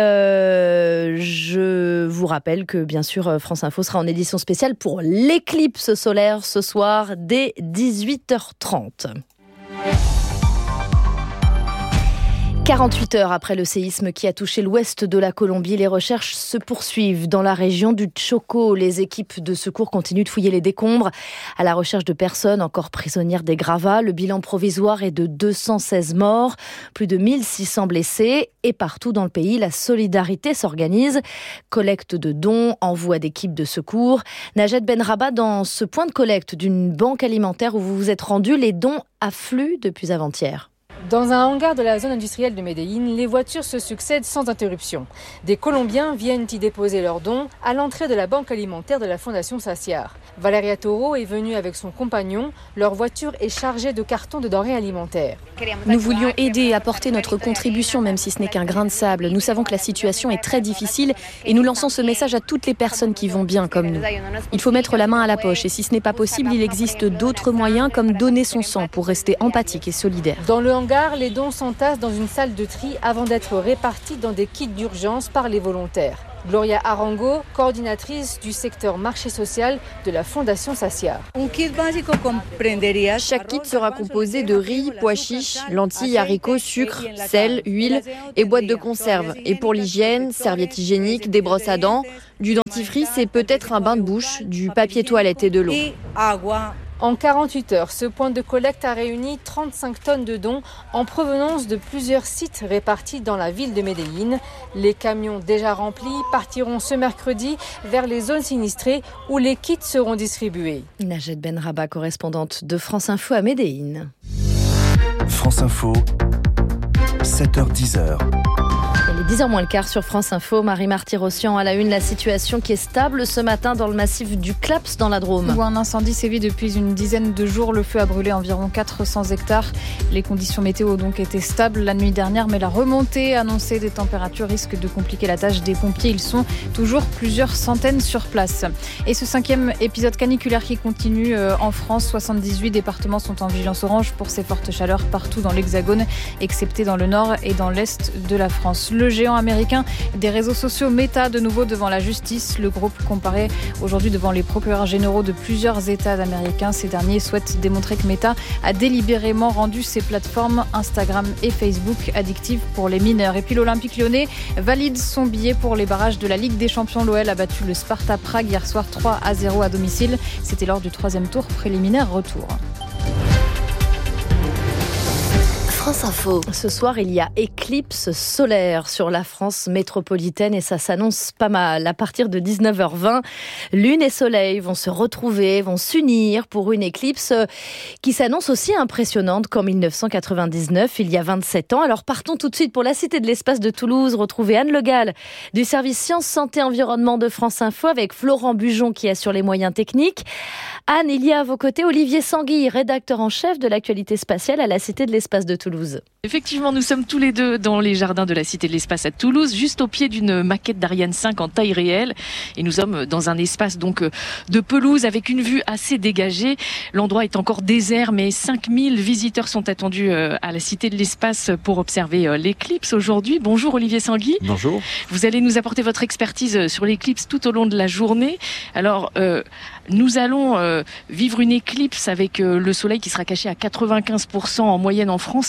je vous rappelle que, bien sûr, France Info sera en édition spéciale pour l'éclipse solaire ce soir, dès 18h30. 48 heures après le séisme qui a touché l'ouest de la Colombie, les recherches se poursuivent dans la région du Chocó. Les équipes de secours continuent de fouiller les décombres à la recherche de personnes encore prisonnières des gravats. Le bilan provisoire est de 216 morts, plus de 1600 blessés. Et partout dans le pays, la solidarité s'organise. Collecte de dons, envoi d'équipes de secours. Najat Benrabah, dans ce point de collecte d'une banque alimentaire où vous vous êtes rendu, les dons affluent depuis avant-hier. Dans un hangar de la zone industrielle de Medellín, les voitures se succèdent sans interruption. Des Colombiens viennent y déposer leurs dons à l'entrée de la banque alimentaire de la Fondation Saciar. Valeria Toro est venue avec son compagnon. Leur voiture est chargée de cartons de denrées alimentaires. Nous voulions aider et apporter notre contribution, même si ce n'est qu'un grain de sable. Nous savons que la situation est très difficile et nous lançons ce message à toutes les personnes qui vont bien comme nous. Il faut mettre la main à la poche et si ce n'est pas possible, il existe d'autres moyens comme donner son sang pour rester empathique et solidaire. Dans le hangar, les dons s'entassent dans une salle de tri avant d'être répartis dans des kits d'urgence par les volontaires. Gloria Arango, coordinatrice du secteur marché social de la Fondation Saciar. Chaque kit sera composé de riz, pois chiches, lentilles, haricots, sucre, sel, huile et boîtes de conserve. Et pour l'hygiène, serviettes hygiéniques, des brosses à dents, du dentifrice et peut-être un bain de bouche, du papier toilette et de l'eau. En 48 heures, ce point de collecte a réuni 35 tonnes de dons en provenance de plusieurs sites répartis dans la ville de Medellín. Les camions déjà remplis partiront ce mercredi vers les zones sinistrées où les kits seront distribués. Najed Benraba, correspondante de France Info à Medellín. France Info, 7h-10h. Il est 10h moins le quart sur France Info. Marie-Marty Rossian à la une, la situation qui est stable ce matin dans le massif du Claps dans la Drôme. Où un incendie sévit depuis une dizaine de jours. Le feu a brûlé environ 400 hectares. Les conditions météo ont donc été stables la nuit dernière, mais la remontée annoncée des températures risque de compliquer la tâche des pompiers. Ils sont toujours plusieurs centaines sur place. Et ce 5e épisode caniculaire qui continue en France. 78 départements sont en vigilance orange pour ces fortes chaleurs partout dans l'Hexagone, excepté dans le nord et dans l'est de la France. Le géant américain des réseaux sociaux Meta de nouveau devant la justice. Le groupe comparaît aujourd'hui devant les procureurs généraux de plusieurs États américains. Ces derniers souhaitent démontrer que Meta a délibérément rendu ses plateformes Instagram et Facebook addictives pour les mineurs. Et puis l'Olympique lyonnais valide son billet pour les barrages de la Ligue des Champions. L'OL a battu le Sparta Prague hier soir 3-0 à domicile. C'était lors du 3e tour préliminaire retour. France Info. Ce soir, il y a éclipse solaire sur la France métropolitaine et ça s'annonce pas mal. À partir de 19h20, Lune et Soleil vont se retrouver, vont s'unir pour une éclipse qui s'annonce aussi impressionnante qu'en 1999, il y a 27 ans. Alors partons tout de suite pour la Cité de l'Espace de Toulouse, retrouver Anne Le Gall du service Sciences, Santé, Environnement de France Info avec Florent Bujon qui assure les moyens techniques. Anne, il y a à vos côtés Olivier Sanguille, rédacteur en chef de l'actualité spatiale à la Cité de l'Espace de Toulouse. Effectivement, nous sommes tous les deux dans les jardins de la Cité de l'Espace à Toulouse, juste au pied d'une maquette d'Ariane 5 en taille réelle. Et nous sommes dans un espace donc de pelouse avec une vue assez dégagée. L'endroit est encore désert, mais 5000 visiteurs sont attendus à la Cité de l'Espace pour observer l'éclipse aujourd'hui. Bonjour Olivier Sanguille. Bonjour. Vous allez nous apporter votre expertise sur l'éclipse tout au long de la journée. Alors, nous allons vivre une éclipse avec le soleil qui sera caché à 95% en moyenne en France,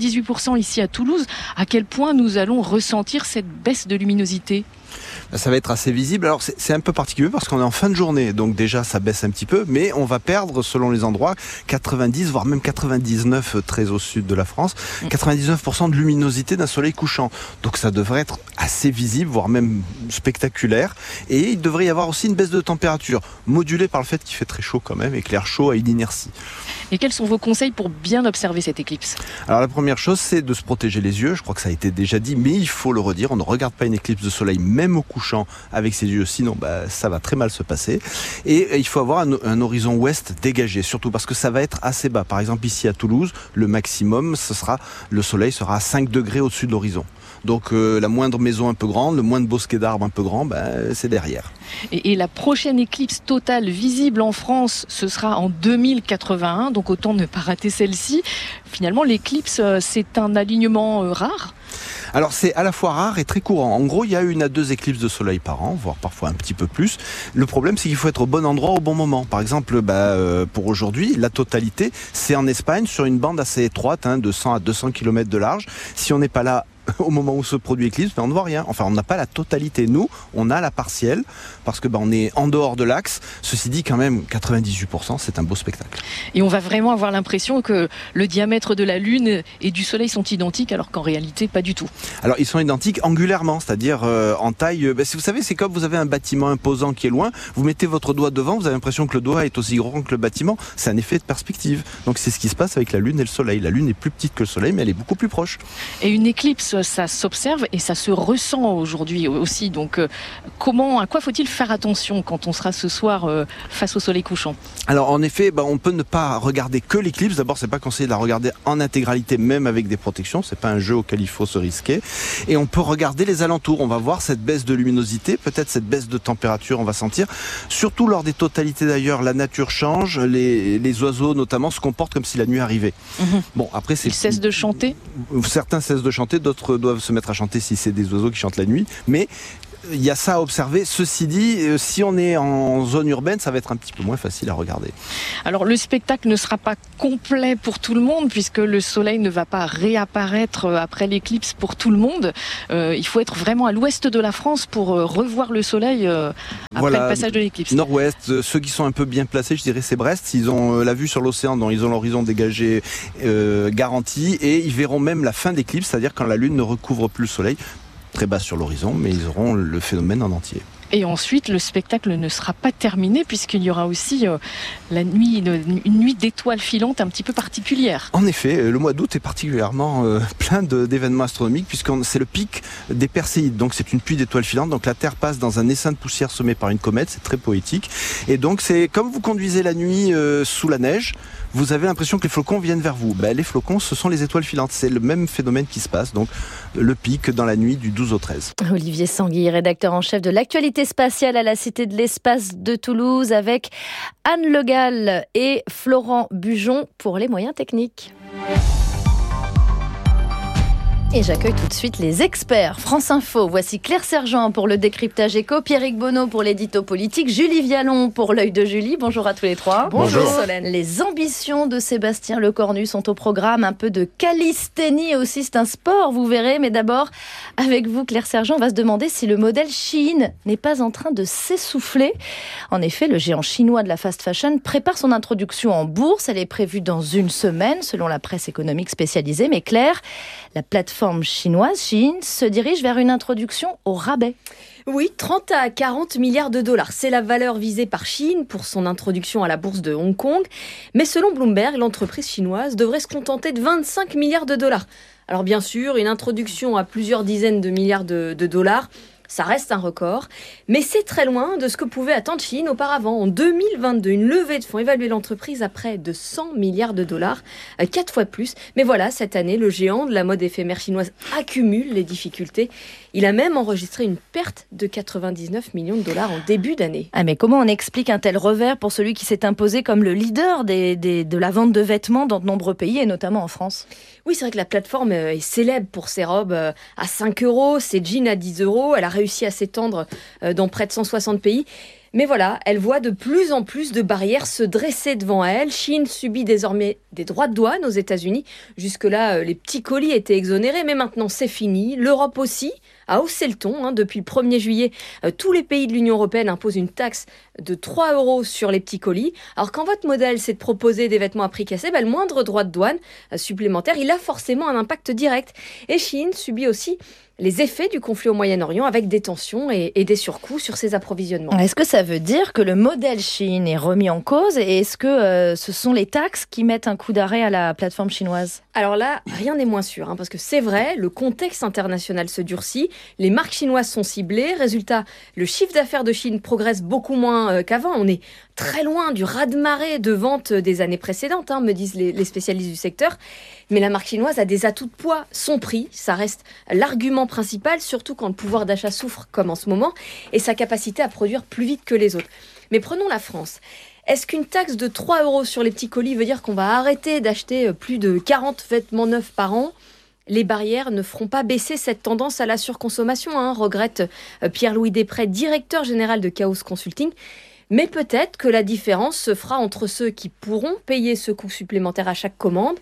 98% ici à Toulouse. À quel point nous allons ressentir cette baisse de luminosité ? Ça va être assez visible. Alors c'est un peu particulier parce qu'on est en fin de journée, donc déjà ça baisse un petit peu, mais on va perdre selon les endroits 90 voire même 99 très au sud de la France, 99% de luminosité d'un soleil couchant. Donc ça devrait être assez visible, voire même spectaculaire. Et il devrait y avoir aussi une baisse de température, modulée par le fait qu'il fait très chaud quand même et que l'air chaud a une inertie. Et quels sont vos conseils pour bien observer cette éclipse ? Alors la première chose, c'est de se protéger les yeux. Je crois que ça a été déjà dit, mais il faut le redire. On ne regarde pas une éclipse de soleil, même au couchant, avec ses yeux. Sinon, ça va très mal se passer. Et il faut avoir un horizon ouest dégagé, surtout parce que ça va être assez bas. Par exemple, ici à Toulouse, le maximum, le soleil sera à 5 degrés au-dessus de l'horizon. Donc la moindre maison un peu grande, le moindre bosquet d'arbres un peu grand, c'est derrière. Et la prochaine éclipse totale visible en France, ce sera en 2081, donc autant ne pas rater celle-ci. Finalement, l'éclipse, c'est un alignement rare ? Alors c'est à la fois rare et très courant. En gros, il y a 1 à 2 éclipses de soleil par an, voire parfois un petit peu plus. Le problème, c'est qu'il faut être au bon endroit au bon moment. Par exemple, pour aujourd'hui, la totalité, c'est en Espagne, sur une bande assez étroite, de 100 à 200 km de large. Si on n'est pas là au moment où ce produit éclipse, mais on ne voit rien. Enfin, on n'a pas la totalité. Nous, on a la partielle, parce que on est en dehors de l'axe. Ceci dit, quand même, 98%, c'est un beau spectacle. Et on va vraiment avoir l'impression que le diamètre de la Lune et du Soleil sont identiques, alors qu'en réalité, pas du tout. Alors, ils sont identiques angulairement, c'est-à-dire en taille. Si vous savez, c'est comme vous avez un bâtiment imposant qui est loin, vous mettez votre doigt devant, vous avez l'impression que le doigt est aussi grand que le bâtiment. C'est un effet de perspective. Donc, c'est ce qui se passe avec la Lune et le Soleil. La Lune est plus petite que le Soleil, mais elle est beaucoup plus proche. Et une éclipse, ça s'observe et ça se ressent aujourd'hui aussi. Donc, à quoi faut-il faire attention quand on sera ce soir face au soleil couchant? Alors, en effet, on peut ne pas regarder que l'éclipse. D'abord, c'est pas conseillé de la regarder en intégralité, même avec des protections. C'est pas un jeu auquel il faut se risquer. Et on peut regarder les alentours. On va voir cette baisse de luminosité, peut-être cette baisse de température, on va sentir. Surtout lors des totalités d'ailleurs, la nature change. Les oiseaux, notamment, se comportent comme si la nuit arrivait. Bon, après, ils cessent de chanter. Certains cessent de chanter, d'autres doivent se mettre à chanter si c'est des oiseaux qui chantent la nuit. Mais il y a ça à observer. Ceci dit, si on est en zone urbaine, ça va être un petit peu moins facile à regarder. Alors le spectacle ne sera pas complet pour tout le monde, puisque le soleil ne va pas réapparaître après l'éclipse pour tout le monde. Il faut être vraiment à l'ouest de la France pour revoir le soleil après le passage de l'éclipse. Nord-ouest, ceux qui sont un peu bien placés, je dirais, c'est Brest. Ils ont la vue sur l'océan, donc ils ont l'horizon dégagé garanti, et ils verront même la fin d'éclipse, c'est-à-dire quand la Lune ne recouvre plus le soleil. Très bas sur l'horizon, mais ils auront le phénomène en entier. Et ensuite, le spectacle ne sera pas terminé puisqu'il y aura aussi la nuit, une nuit d'étoiles filantes un petit peu particulière. En effet, le mois d'août est particulièrement plein d'événements astronomiques puisque c'est le pic des Perséides. Donc c'est une pluie d'étoiles filantes. Donc la Terre passe dans un essaim de poussière semé par une comète. C'est très poétique. Et donc c'est comme vous conduisez la nuit sous la neige. Vous avez l'impression que les flocons viennent vers vous. Les flocons, ce sont les étoiles filantes. C'est le même phénomène qui se passe. Donc le pic dans la nuit du 12 au 13. Olivier Sanguy, rédacteur en chef de l'actualité spatiale à la Cité de l'Espace de Toulouse, avec Anne Le Gall et Florent Bujon pour les moyens techniques. Et j'accueille tout de suite les experts. France Info, voici Claire Sergent pour le décryptage éco, Pierrick Bonneau pour l'édito politique, Julie Vialon pour l'œil de Julie. Bonjour à tous les trois. Bonjour Solène. Les ambitions de Sébastien Lecornu sont au programme. Un peu de calisthénie aussi, c'est un sport, vous verrez. Mais d'abord, avec vous Claire Sergent, on va se demander si le modèle Shein n'est pas en train de s'essouffler. En effet, le géant chinois de la fast fashion prépare son introduction en bourse. Elle est prévue dans une semaine, selon la presse économique spécialisée. Mais Claire, la plateforme chinoise Shein se dirige vers une introduction au rabais. Oui, 30 à 40 milliards de dollars. C'est la valeur visée par Shein pour son introduction à la bourse de Hong Kong. Mais selon Bloomberg, l'entreprise chinoise devrait se contenter de 25 milliards de dollars. Alors bien sûr, une introduction à plusieurs dizaines de milliards de dollars, ça reste un record, mais c'est très loin de ce que pouvait attendre Shein auparavant. En 2022, une levée de fonds évaluait l'entreprise à près de 100 milliards de dollars, 4 fois plus. Mais voilà, cette année, le géant de la mode éphémère chinoise accumule les difficultés. Il a même enregistré une perte de 99 millions de dollars en début d'année. Ah mais comment on explique un tel revers pour celui qui s'est imposé comme le leader de la vente de vêtements dans de nombreux pays, et notamment en France ? Oui, c'est vrai que la plateforme est célèbre pour ses robes à 5 €, ses jeans à 10 €. Elle a réussi à s'étendre dans près de 160 pays. Mais voilà, elle voit de plus en plus de barrières se dresser devant elle. Shein subit désormais des droits de douane aux États-Unis. Jusque-là, les petits colis étaient exonérés, mais maintenant c'est fini. L'Europe aussi a haussé le ton. Depuis le 1er juillet, tous les pays de l'Union européenne imposent une taxe de 3 € sur les petits colis. Alors quand votre modèle, c'est de proposer des vêtements à prix cassé, le moindre droit de douane supplémentaire, il a forcément un impact direct. Et Shein subit aussi les effets du conflit au Moyen-Orient avec des tensions et des surcoûts sur ses approvisionnements. Est-ce que ça veut dire que le modèle Shein est remis en cause et est-ce que ce sont les taxes qui mettent un coup d'arrêt à la plateforme chinoise ? Alors là, rien n'est moins sûr, parce que c'est vrai, le contexte international se durcit, les marques chinoises sont ciblées, résultat, le chiffre d'affaires de Shein progresse beaucoup moins qu'avant. On est très loin du raz-de-marée de vente des années précédentes, me disent les spécialistes du secteur. Mais la marque chinoise a des atouts de poids. Son prix, ça reste l'argument principal, surtout quand le pouvoir d'achat souffre comme en ce moment, et sa capacité à produire plus vite que les autres. Mais prenons la France. Est-ce qu'une taxe de 3 € sur les petits colis veut dire qu'on va arrêter d'acheter plus de 40 vêtements neufs par an ? Les barrières ne feront pas baisser cette tendance à la surconsommation, regrette Pierre-Louis Després, directeur général de Chaos Consulting. Mais peut-être que la différence se fera entre ceux qui pourront payer ce coût supplémentaire à chaque commande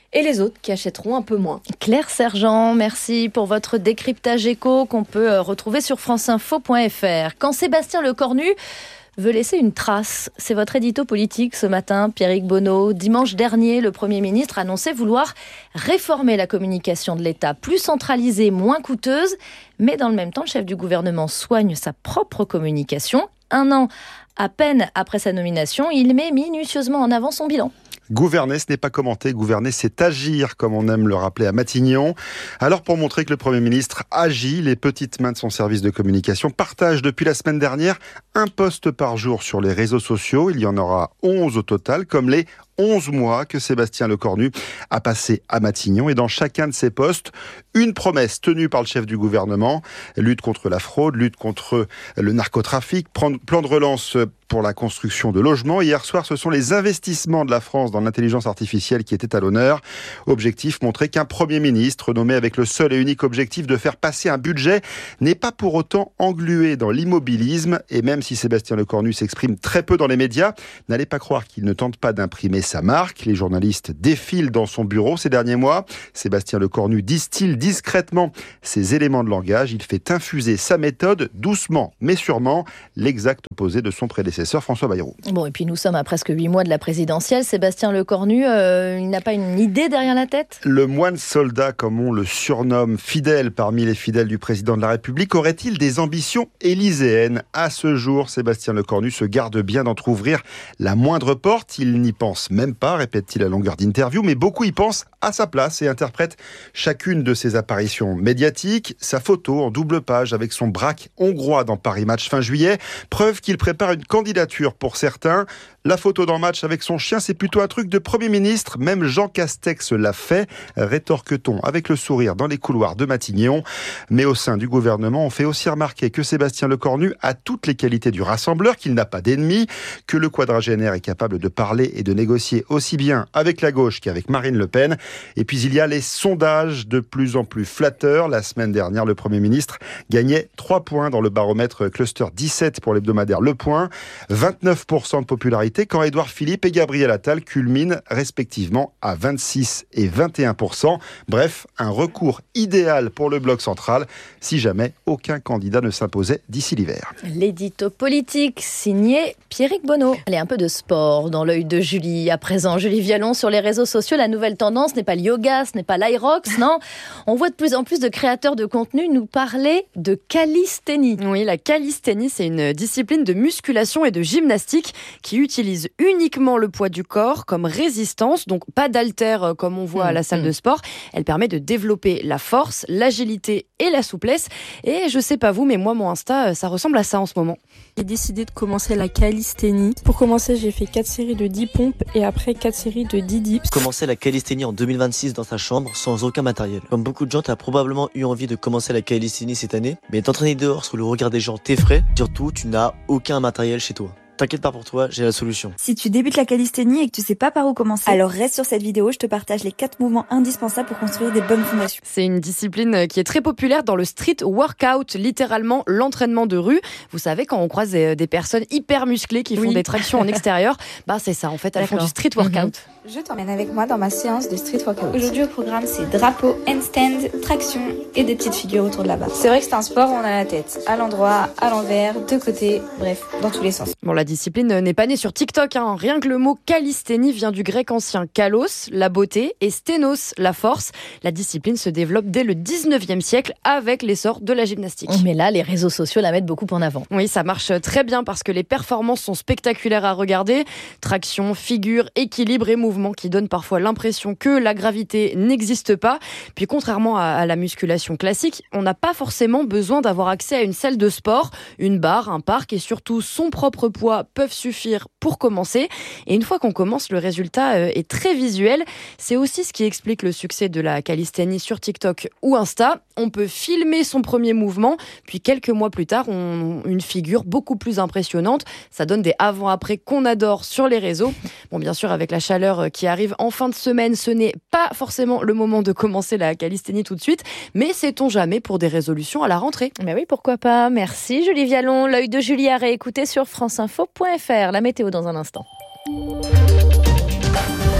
et les autres qui achèteront un peu moins. Claire Sergent, merci pour votre décryptage éco qu'on peut retrouver sur franceinfo.fr. Quand Sébastien Lecornu veut laisser une trace, c'est votre édito politique ce matin, Pierrick Bonneau. Dimanche dernier, le Premier ministre annonçait vouloir réformer la communication de l'État, plus centralisée, moins coûteuse, mais dans le même temps, le chef du gouvernement soigne sa propre communication. 1 an à peine après sa nomination, il met minutieusement en avant son bilan. Gouverner, ce n'est pas commenter. Gouverner, c'est agir, comme on aime le rappeler à Matignon. Alors, pour montrer que le Premier ministre agit, les petites mains de son service de communication partagent depuis la semaine dernière un post par jour sur les réseaux sociaux. Il y en aura 11 au total, comme les 11 mois que Sébastien Lecornu a passé à Matignon. Et dans chacun de ces postes, une promesse tenue par le chef du gouvernement. Lutte contre la fraude, lutte contre le narcotrafic, plan de relance pour la construction de logements. Hier soir, ce sont les investissements de la France dans l'intelligence artificielle qui étaient à l'honneur. Objectif, montrer qu'un Premier ministre nommé avec le seul et unique objectif de faire passer un budget n'est pas pour autant englué dans l'immobilisme. Et même si Sébastien Lecornu s'exprime très peu dans les médias, n'allez pas croire qu'il ne tente pas d'imprimer sa marque. Les journalistes défilent dans son bureau ces derniers mois. Sébastien Lecornu distille discrètement ses éléments de langage. Il fait infuser sa méthode doucement mais sûrement, l'exact opposé de son prédécesseur François Bayrou. Bon, et puis nous sommes à presque 8 mois de la présidentielle. Sébastien Lecornu, il n'a pas une idée derrière la tête ? Le moine soldat, comme on le surnomme, fidèle parmi les fidèles du président de la République, aurait-il des ambitions élyséennes ? À ce jour, Sébastien Lecornu se garde bien d'entrouvrir la moindre porte. Il n'y pense même pas, répète-t-il à longueur d'interview, mais beaucoup y pensent à sa place et interprètent chacune de ses apparitions médiatiques. Sa photo en double page avec son braque hongrois dans Paris Match fin juillet, preuve qu'il prépare une candidature pour certains. La photo dans Match avec son chien, c'est plutôt un truc de Premier ministre. Même Jean Castex l'a fait, rétorque-t-on avec le sourire dans les couloirs de Matignon. Mais au sein du gouvernement, on fait aussi remarquer que Sébastien Lecornu a toutes les qualités du rassembleur, qu'il n'a pas d'ennemis, que le quadragénaire est capable de parler et de négocier aussi bien avec la gauche qu'avec Marine Le Pen. Et puis il y a les sondages de plus en plus flatteurs. La semaine dernière, le Premier ministre gagnait 3 points dans le baromètre Cluster 17 pour l'hebdomadaire Le Point. 29% de popularité quand Édouard Philippe et Gabriel Attal culminent respectivement à 26 et 21%. Bref, un recours idéal pour le bloc central si jamais aucun candidat ne s'imposait d'ici l'hiver. L'édito politique signé Pierrick Bonneau. Allez, un peu de sport dans l'œil de Julie. À présent, Julie Vialon sur les réseaux sociaux. La nouvelle tendance n'est pas le yoga, ce n'est pas l'Aerox, non. On voit de plus en plus de créateurs de contenu nous parler de calisthénie. Oui, la calisthénie, c'est une discipline de musculation et de gymnastique qui utilise uniquement le poids du corps comme résistance, donc pas d'haltères comme on voit à la salle de sport. Elle permet de développer la force, l'agilité et la souplesse. Et je sais pas vous, mais moi, mon Insta, ça ressemble à ça en ce moment. J'ai décidé de commencer la calisthénie. Pour commencer, j'ai fait 4 séries de 10 pompes et après 4 séries de 10 dips. Commencer la calisthénie en 2026 dans sa chambre sans aucun matériel. Comme beaucoup de gens, t'as probablement eu envie de commencer la calisthénie cette année, mais t'entraîner dehors sous le regard des gens t'effraie. Surtout, tu n'as aucun matériel chez toi. T'inquiète pas pour toi, j'ai la solution. Si tu débutes la calisthénie et que tu sais pas par où commencer, alors reste sur cette vidéo, je te partage les 4 mouvements indispensables pour construire des bonnes fondations. C'est une discipline qui est très populaire dans le street workout, littéralement l'entraînement de rue. Vous savez, quand on croise des personnes hyper musclées qui font des tractions en extérieur, bah c'est ça en fait, elles font du street workout. Je t'emmène avec moi dans ma séance de street workout. Aujourd'hui au programme, c'est drapeau, handstand, traction et des petites figures autour de la barre. C'est vrai que c'est un sport où on a la tête à l'endroit, à l'envers, de côté, bref, dans tous les sens. Bon, la discipline n'est pas née sur TikTok, hein. Rien que le mot calisthénie vient du grec ancien kalos, la beauté, et sténos, la force. La discipline se développe dès le 19e siècle avec l'essor de la gymnastique. Mais là, les réseaux sociaux la mettent beaucoup en avant. Oui, ça marche très bien parce que les performances sont spectaculaires à regarder. Traction, figure, équilibre et mouvement qui donnent parfois l'impression que la gravité n'existe pas. Puis contrairement à la musculation classique, on n'a pas forcément besoin d'avoir accès à une salle de sport. Une barre, un parc et surtout son propre poids peuvent suffire pour commencer. Et une fois qu'on commence, le résultat est très visuel. C'est aussi ce qui explique le succès de la calisthénie sur TikTok ou Insta. On peut filmer son premier mouvement, puis quelques mois plus tard, on a une figure beaucoup plus impressionnante. Ça donne des avant-après qu'on adore sur les réseaux. Bon, bien sûr, avec la chaleur qui arrive en fin de semaine, ce n'est pas forcément le moment de commencer la calisthénie tout de suite, mais sait-on jamais pour des résolutions à la rentrée. Mais oui, pourquoi pas. Merci Julie Vialon. L'œil de Julie à réécouter sur franceinfo.fr. La météo dans un instant.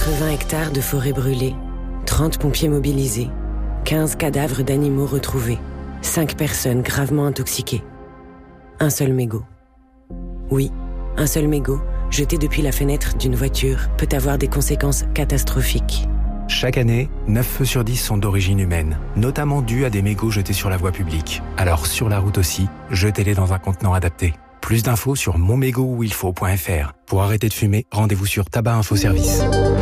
80 hectares de forêt brûlée, 30 pompiers mobilisés, 15 cadavres d'animaux retrouvés, 5 personnes gravement intoxiquées. Un seul mégot. Oui, un seul mégot, jeté depuis la fenêtre d'une voiture, peut avoir des conséquences catastrophiques. Chaque année, 9 feux sur 10 sont d'origine humaine, notamment dus à des mégots jetés sur la voie publique. Alors sur la route aussi, jetez-les dans un contenant adapté. Plus d'infos sur monmégotuilfaut.fr. Pour arrêter de fumer, rendez-vous sur Tabac Info Service.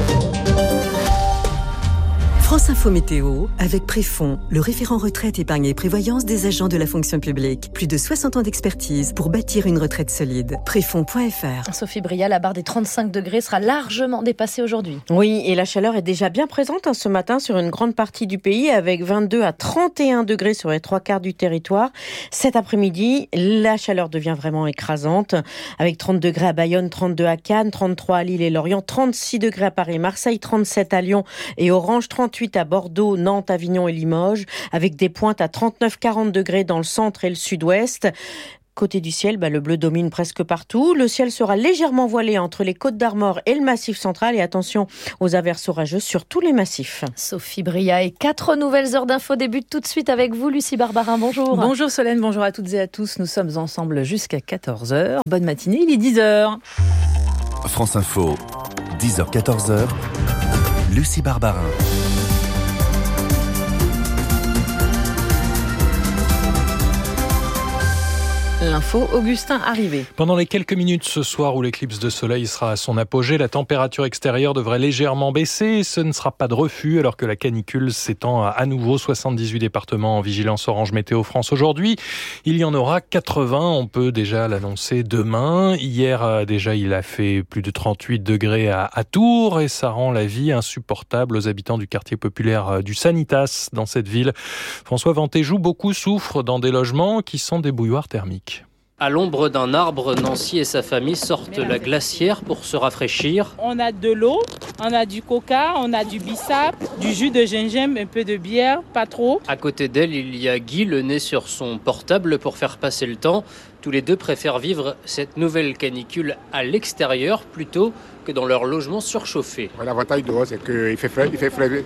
France Info Météo, avec Préfond, le référent retraite, épargne et prévoyance des agents de la fonction publique. Plus de 60 ans d'expertise pour bâtir une retraite solide. Préfond.fr. Sophie Bria, la barre des 35 degrés sera largement dépassée aujourd'hui. Oui, et la chaleur est déjà bien présente ce matin sur une grande partie du pays, avec 22 à 31 degrés sur les 3/4 du territoire. Cet après-midi, la chaleur devient vraiment écrasante, avec 30 degrés à Bayonne, 32 à Cannes, 33 à Lille et Lorient, 36 degrés à Paris et Marseille, 37 à Lyon et Orange, 38 à Bordeaux, Nantes, Avignon et Limoges, avec des pointes à 39-40 degrés dans le centre et le sud-ouest. Côté du ciel, le bleu domine presque partout. Le ciel sera légèrement voilé entre les Côtes d'Armor et le Massif central. Et attention aux averses orageuses sur tous les massifs. Sophie Bria et 4 nouvelles heures d'infos débutent tout de suite avec vous, Lucie Barbarin. Bonjour. Bonjour Solène, bonjour à toutes et à tous. Nous sommes ensemble jusqu'à 14h. Bonne matinée, il est 10h. France Info, 10h-14h, Lucie Barbarin. L'info, Augustin Arrivé. Pendant les quelques minutes ce soir où l'éclipse de soleil sera à son apogée, la température extérieure devrait légèrement baisser et ce ne sera pas de refus alors que la canicule s'étend à nouveau 78 départements en vigilance orange météo France aujourd'hui. Il y en aura 80, on peut déjà l'annoncer demain. Hier déjà il a fait plus de 38 degrés à Tours et ça rend la vie insupportable aux habitants du quartier populaire du Sanitas dans cette ville. François Ventéjou, beaucoup souffrent dans des logements qui sont des bouilloires thermiques. À l'ombre d'un arbre, Nancy et sa famille sortent la glacière pour se rafraîchir. On a de l'eau, on a du coca, on a du bissap, du jus de gingembre, un peu de bière, pas trop. À côté d'elle, il y a Guy, le nez sur son portable pour faire passer le temps. Tous les deux préfèrent vivre cette nouvelle canicule à l'extérieur plutôt que dans leur logement surchauffé. L'avantage dehors, c'est qu'il fait frais,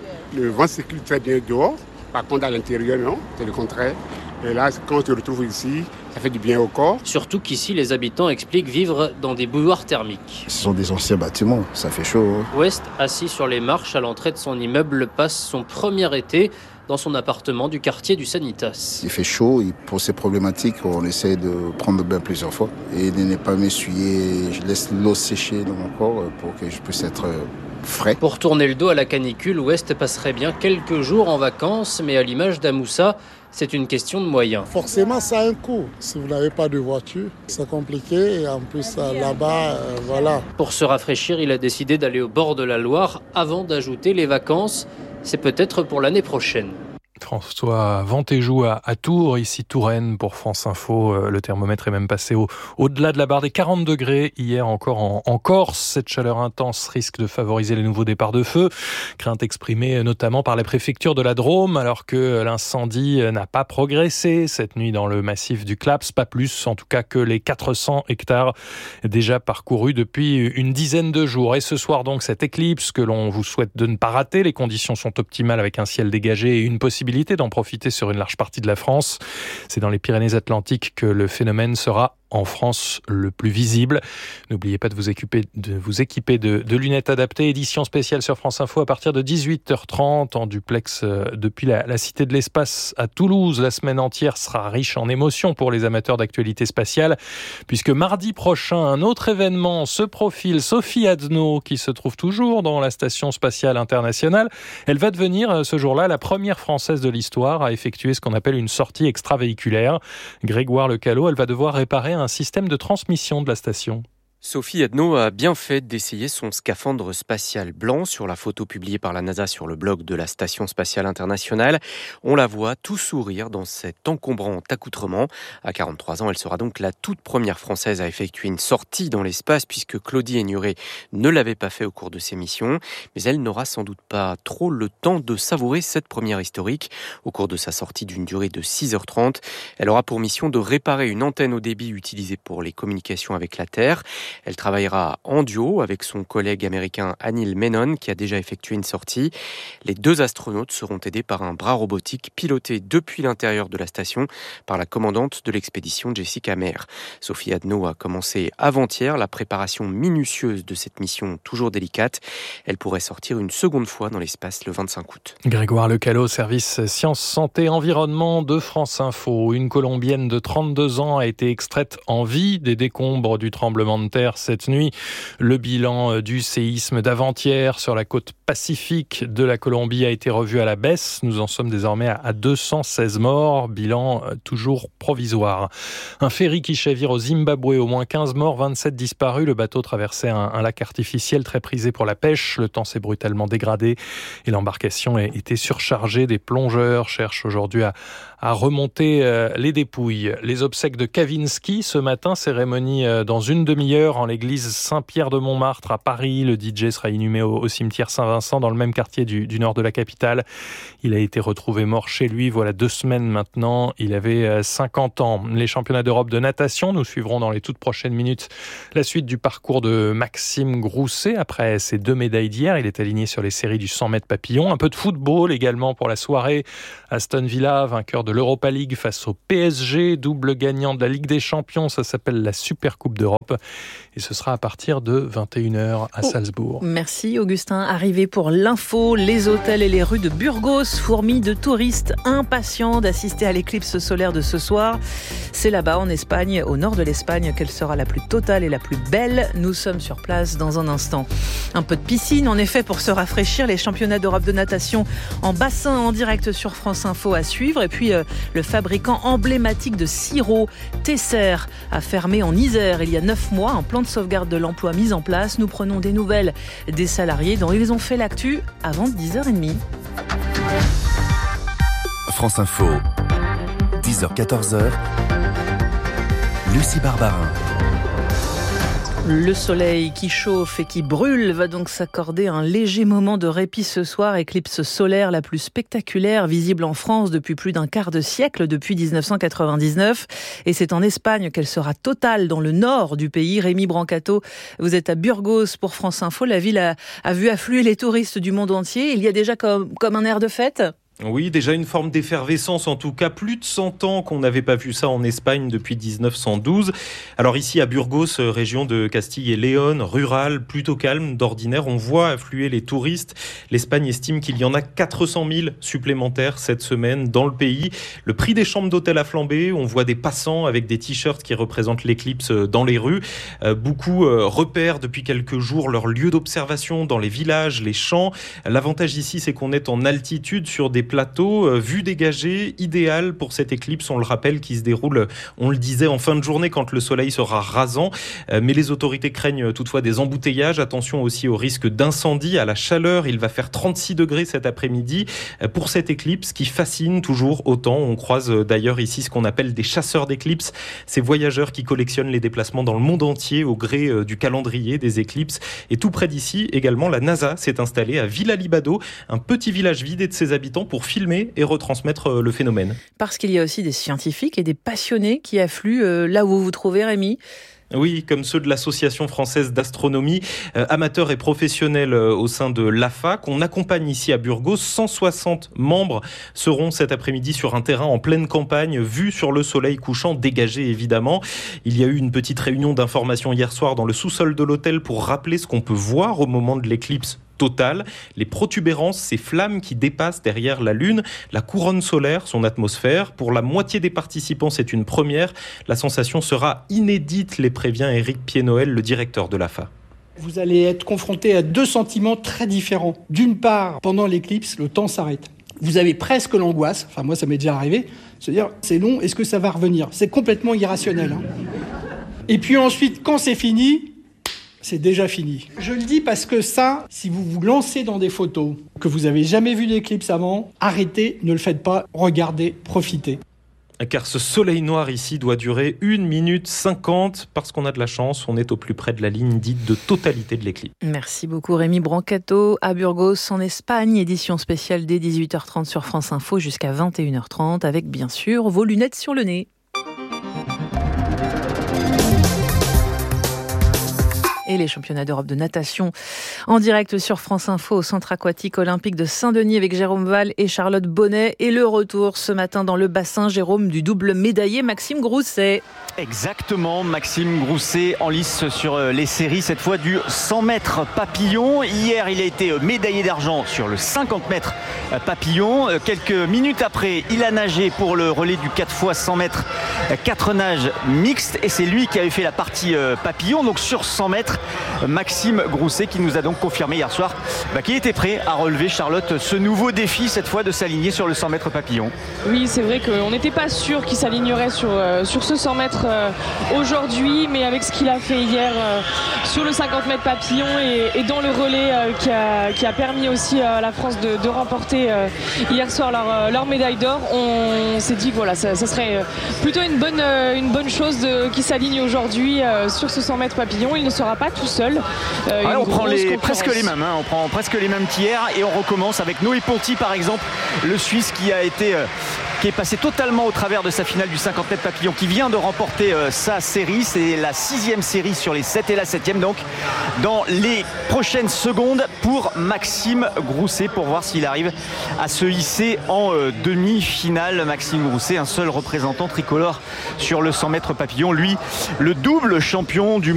le vent circule très bien dehors. Par contre, à l'intérieur, non, c'est le contraire. Et là, quand on se retrouve ici, ça fait du bien au corps. Surtout qu'ici, les habitants expliquent vivre dans des bouilloires thermiques. Ce sont des anciens bâtiments, ça fait chaud. West, assis sur les marches à l'entrée de son immeuble, passe son premier été dans son appartement du quartier du Sanitas. Il fait chaud et pour ces problématiques, on essaie de prendre le bain plusieurs fois et de ne pas m'essuyer. Je laisse l'eau sécher dans mon corps pour que je puisse être frais. Pour tourner le dos à la canicule, West passerait bien quelques jours en vacances, mais à l'image d'Amoussa, c'est une question de moyens. Forcément, ça a un coût. Si vous n'avez pas de voiture, c'est compliqué. Et en plus, là-bas, voilà. Pour se rafraîchir, il a décidé d'aller au bord de la Loire avant d'ajouter les vacances. C'est peut-être pour l'année prochaine. François Ventéjou à Tours, ici Touraine pour France Info. Le thermomètre est même passé au-delà de la barre des 40 degrés. Hier encore en Corse, cette chaleur intense risque de favoriser les nouveaux départs de feu. Crainte exprimée notamment par la préfecture de la Drôme alors que l'incendie n'a pas progressé cette nuit dans le massif du Claps. Pas plus en tout cas que les 400 hectares déjà parcourus depuis une dizaine de jours. Et ce soir donc cette éclipse que l'on vous souhaite de ne pas rater. Les conditions sont optimales avec un ciel dégagé et une possibilité d'en profiter sur une large partie de la France. C'est dans les Pyrénées-Atlantiques que le phénomène sera en France le plus visible. N'oubliez pas de vous équiper de lunettes adaptées. Édition spéciale sur France Info à partir de 18h30 en duplex depuis la Cité de l'Espace à Toulouse. La semaine entière sera riche en émotions pour les amateurs d'actualité spatiale puisque mardi prochain, un autre événement se profile. Sophie Adno, qui se trouve toujours dans la Station Spatiale Internationale, elle va devenir ce jour-là la première Française de l'histoire à effectuer ce qu'on appelle une sortie extravéhiculaire. Grégoire Lecallot, elle va devoir réparer un système de transmission de la station. Sophie Adno a bien fait d'essayer son scaphandre spatial blanc sur la photo publiée par la NASA sur le blog de la Station Spatiale Internationale. On la voit tout sourire dans cet encombrant accoutrement. À 43 ans, elle sera donc la toute première Française à effectuer une sortie dans l'espace puisque Claudie Aignuré ne l'avait pas fait au cours de ses missions. Mais elle n'aura sans doute pas trop le temps de savourer cette première historique. Au cours de sa sortie d'une durée de 6h30, elle aura pour mission de réparer une antenne haut débit utilisée pour les communications avec la Terre. Elle travaillera en duo avec son collègue américain Anil Menon qui a déjà effectué une sortie. Les 2 astronautes seront aidés par un bras robotique piloté depuis l'intérieur de la station par la commandante de l'expédition Jessica Meir. Sophie Adno a commencé avant-hier la préparation minutieuse de cette mission toujours délicate. Elle pourrait sortir une seconde fois dans l'espace le 25 août. Grégoire Lecalot, service Sciences, Santé, Environnement de France Info. Une Colombienne de 32 ans a été extraite en vie des décombres du tremblement de terre cette nuit. Le bilan du séisme d'avant-hier sur la côte pacifique de la Colombie a été revu à la baisse. Nous en sommes désormais à 216 morts, bilan toujours provisoire. Un ferry qui chavire au Zimbabwe, au moins 15 morts, 27 disparus. Le bateau traversait un lac artificiel très prisé pour la pêche. Le temps s'est brutalement dégradé et l'embarcation était surchargée. Des plongeurs cherchent aujourd'hui à remonter les dépouilles. Les obsèques de Kavinsky ce matin, cérémonie dans une demi-heure en l'église Saint-Pierre de Montmartre à Paris. Le DJ sera inhumé au cimetière Saint-Vincent dans le même quartier du nord de la capitale. Il a été retrouvé mort chez lui voilà 2 semaines maintenant. Il avait 50 ans. Les championnats d'Europe de natation, nous suivrons dans les toutes prochaines minutes la suite du parcours de Maxime Grousset. Après ses 2 médailles d'hier, il est aligné sur les séries du 100 mètres papillon. Un peu de football également pour la soirée. Aston Villa, vainqueur de l'Europa League face au PSG, double gagnant de la Ligue des Champions. Ça s'appelle la Super Coupe d'Europe. Et ce sera à partir de 21h à Salzbourg. Merci Augustin. Arrivé pour l'info, les hôtels et les rues de Burgos fourmillent de touristes impatients d'assister à l'éclipse solaire de ce soir. C'est là-bas en Espagne, au nord de l'Espagne, qu'elle sera la plus totale et la plus belle. Nous sommes sur place dans un instant. Un peu de piscine, en effet, pour se rafraîchir. Les championnats d'Europe de natation en bassin en direct sur France Info à suivre. Et puis le fabricant emblématique de sirop, Tesser, a fermé en Isère il y a 9 mois. Un plan de sauvegarde de l'emploi mis en place. Nous prenons des nouvelles des salariés dont ils ont fait l'actu avant 10h30. France Info, 10h-14h, Lucie Barbarin. Le soleil qui chauffe et qui brûle va donc s'accorder un léger moment de répit ce soir. Éclipse solaire la plus spectaculaire visible en France depuis plus d'un quart de siècle, depuis 1999. Et c'est en Espagne qu'elle sera totale dans le nord du pays. Rémi Brancato, vous êtes à Burgos pour France Info. La ville a vu affluer les touristes du monde entier. Il y a déjà comme un air de fête ? Oui, déjà une forme d'effervescence, en tout cas plus de 100 ans qu'on n'avait pas vu ça en Espagne depuis 1912. Alors ici à Burgos, région de Castille et Léon, rurale, plutôt calme d'ordinaire, on voit affluer les touristes. L'Espagne estime qu'il y en a 400 000 supplémentaires cette semaine dans le pays. Le prix des chambres d'hôtel a flambé, on voit des passants avec des t-shirts qui représentent l'éclipse dans les rues. Beaucoup repèrent depuis quelques jours leur lieu d'observation dans les villages, les champs. L'avantage ici, c'est qu'on est en altitude sur des plateau, vue dégagée, idéal pour cette éclipse, on le rappelle, qui se déroule, on le disait, en fin de journée quand le soleil sera rasant. Mais les autorités craignent toutefois des embouteillages. Attention aussi au risque d'incendie, à la chaleur. Il va faire 36 degrés cet après-midi pour cette éclipse qui fascine toujours autant. On croise d'ailleurs ici ce qu'on appelle des chasseurs d'éclipses, ces voyageurs qui collectionnent les déplacements dans le monde entier au gré du calendrier des éclipses. Et tout près d'ici, également, la NASA s'est installée à Villalibado, un petit village vidé de ses habitants pour filmer et retransmettre le phénomène. Parce qu'il y a aussi des scientifiques et des passionnés qui affluent là où vous vous trouvez, Rémi. Oui, comme ceux de l'Association française d'astronomie, amateurs et professionnels au sein de l'AFA, qu'on accompagne ici à Burgos. 160 membres seront cet après-midi sur un terrain en pleine campagne, vu sur le soleil couchant, dégagé évidemment. Il y a eu une petite réunion d'information hier soir dans le sous-sol de l'hôtel pour rappeler ce qu'on peut voir au moment de l'éclipse totale, les protubérances, ces flammes qui dépassent derrière la Lune, la couronne solaire, son atmosphère. Pour la moitié des participants, c'est une première. La sensation sera inédite, les prévient Éric Pied-Noël, le directeur de l'AFA. Vous allez être confronté à 2 sentiments très différents. D'une part, pendant l'éclipse, le temps s'arrête. Vous avez presque l'angoisse, enfin moi ça m'est déjà arrivé, se dire c'est long, est-ce que ça va revenir ? C'est complètement irrationnel. Et puis ensuite, quand c'est fini, c'est déjà fini. Je le dis parce que ça, si vous vous lancez dans des photos, que vous n'avez jamais vu d'éclipse avant, arrêtez, ne le faites pas, regardez, profitez. Car ce soleil noir ici doit durer 1 minute 50. Parce qu'on a de la chance, on est au plus près de la ligne dite de totalité de l'éclipse. Merci beaucoup Rémi Brancato. À Burgos en Espagne, édition spéciale dès 18h30 sur France Info jusqu'à 21h30 avec bien sûr vos lunettes sur le nez. les championnats d'Europe de natation en direct sur France Info au Centre aquatique olympique de Saint-Denis avec Jérôme Val et Charlotte Bonnet. Et le retour ce matin dans le bassin, Jérôme, du double médaillé Maxime Grousset. Exactement, Maxime Grousset en lice sur les séries, cette fois du 100 mètres papillon. Hier, il a été médaillé d'argent sur le 50 mètres papillon. Quelques minutes après, il a nagé pour le relais du 4 x 100 mètres, 4 nages mixtes. Et c'est lui qui avait fait la partie papillon. Donc sur 100 mètres, Maxime Grousset qui nous a donc confirmé hier soir qu'il était prêt à relever, Charlotte, ce nouveau défi, cette fois de s'aligner sur le 100 mètres papillon. Oui, c'est vrai qu'on n'était pas sûr qu'il s'alignerait sur ce 100 mètres aujourd'hui, mais avec ce qu'il a fait hier sur le 50 mètres papillon et dans le relais qui a permis aussi à la France de remporter hier soir leur médaille d'or, on s'est dit que voilà, ça serait plutôt une bonne chose qu'il s'aligne aujourd'hui sur ce 100 mètres papillon. Il ne sera pas tout seul. On prend presque les mêmes, on prend presque les mêmes qu'hier et on recommence avec Noé Ponty par exemple, le Suisse qui est passé totalement au travers de sa finale du 50 mètres papillon, qui vient de remporter sa série. C'est la 6e série sur les 7 et la 7e donc dans les prochaines secondes pour Maxime Grousset, pour voir s'il arrive à se hisser en demi-finale. Maxime Grousset, un seul représentant tricolore sur le 100 mètres papillon, lui le double champion du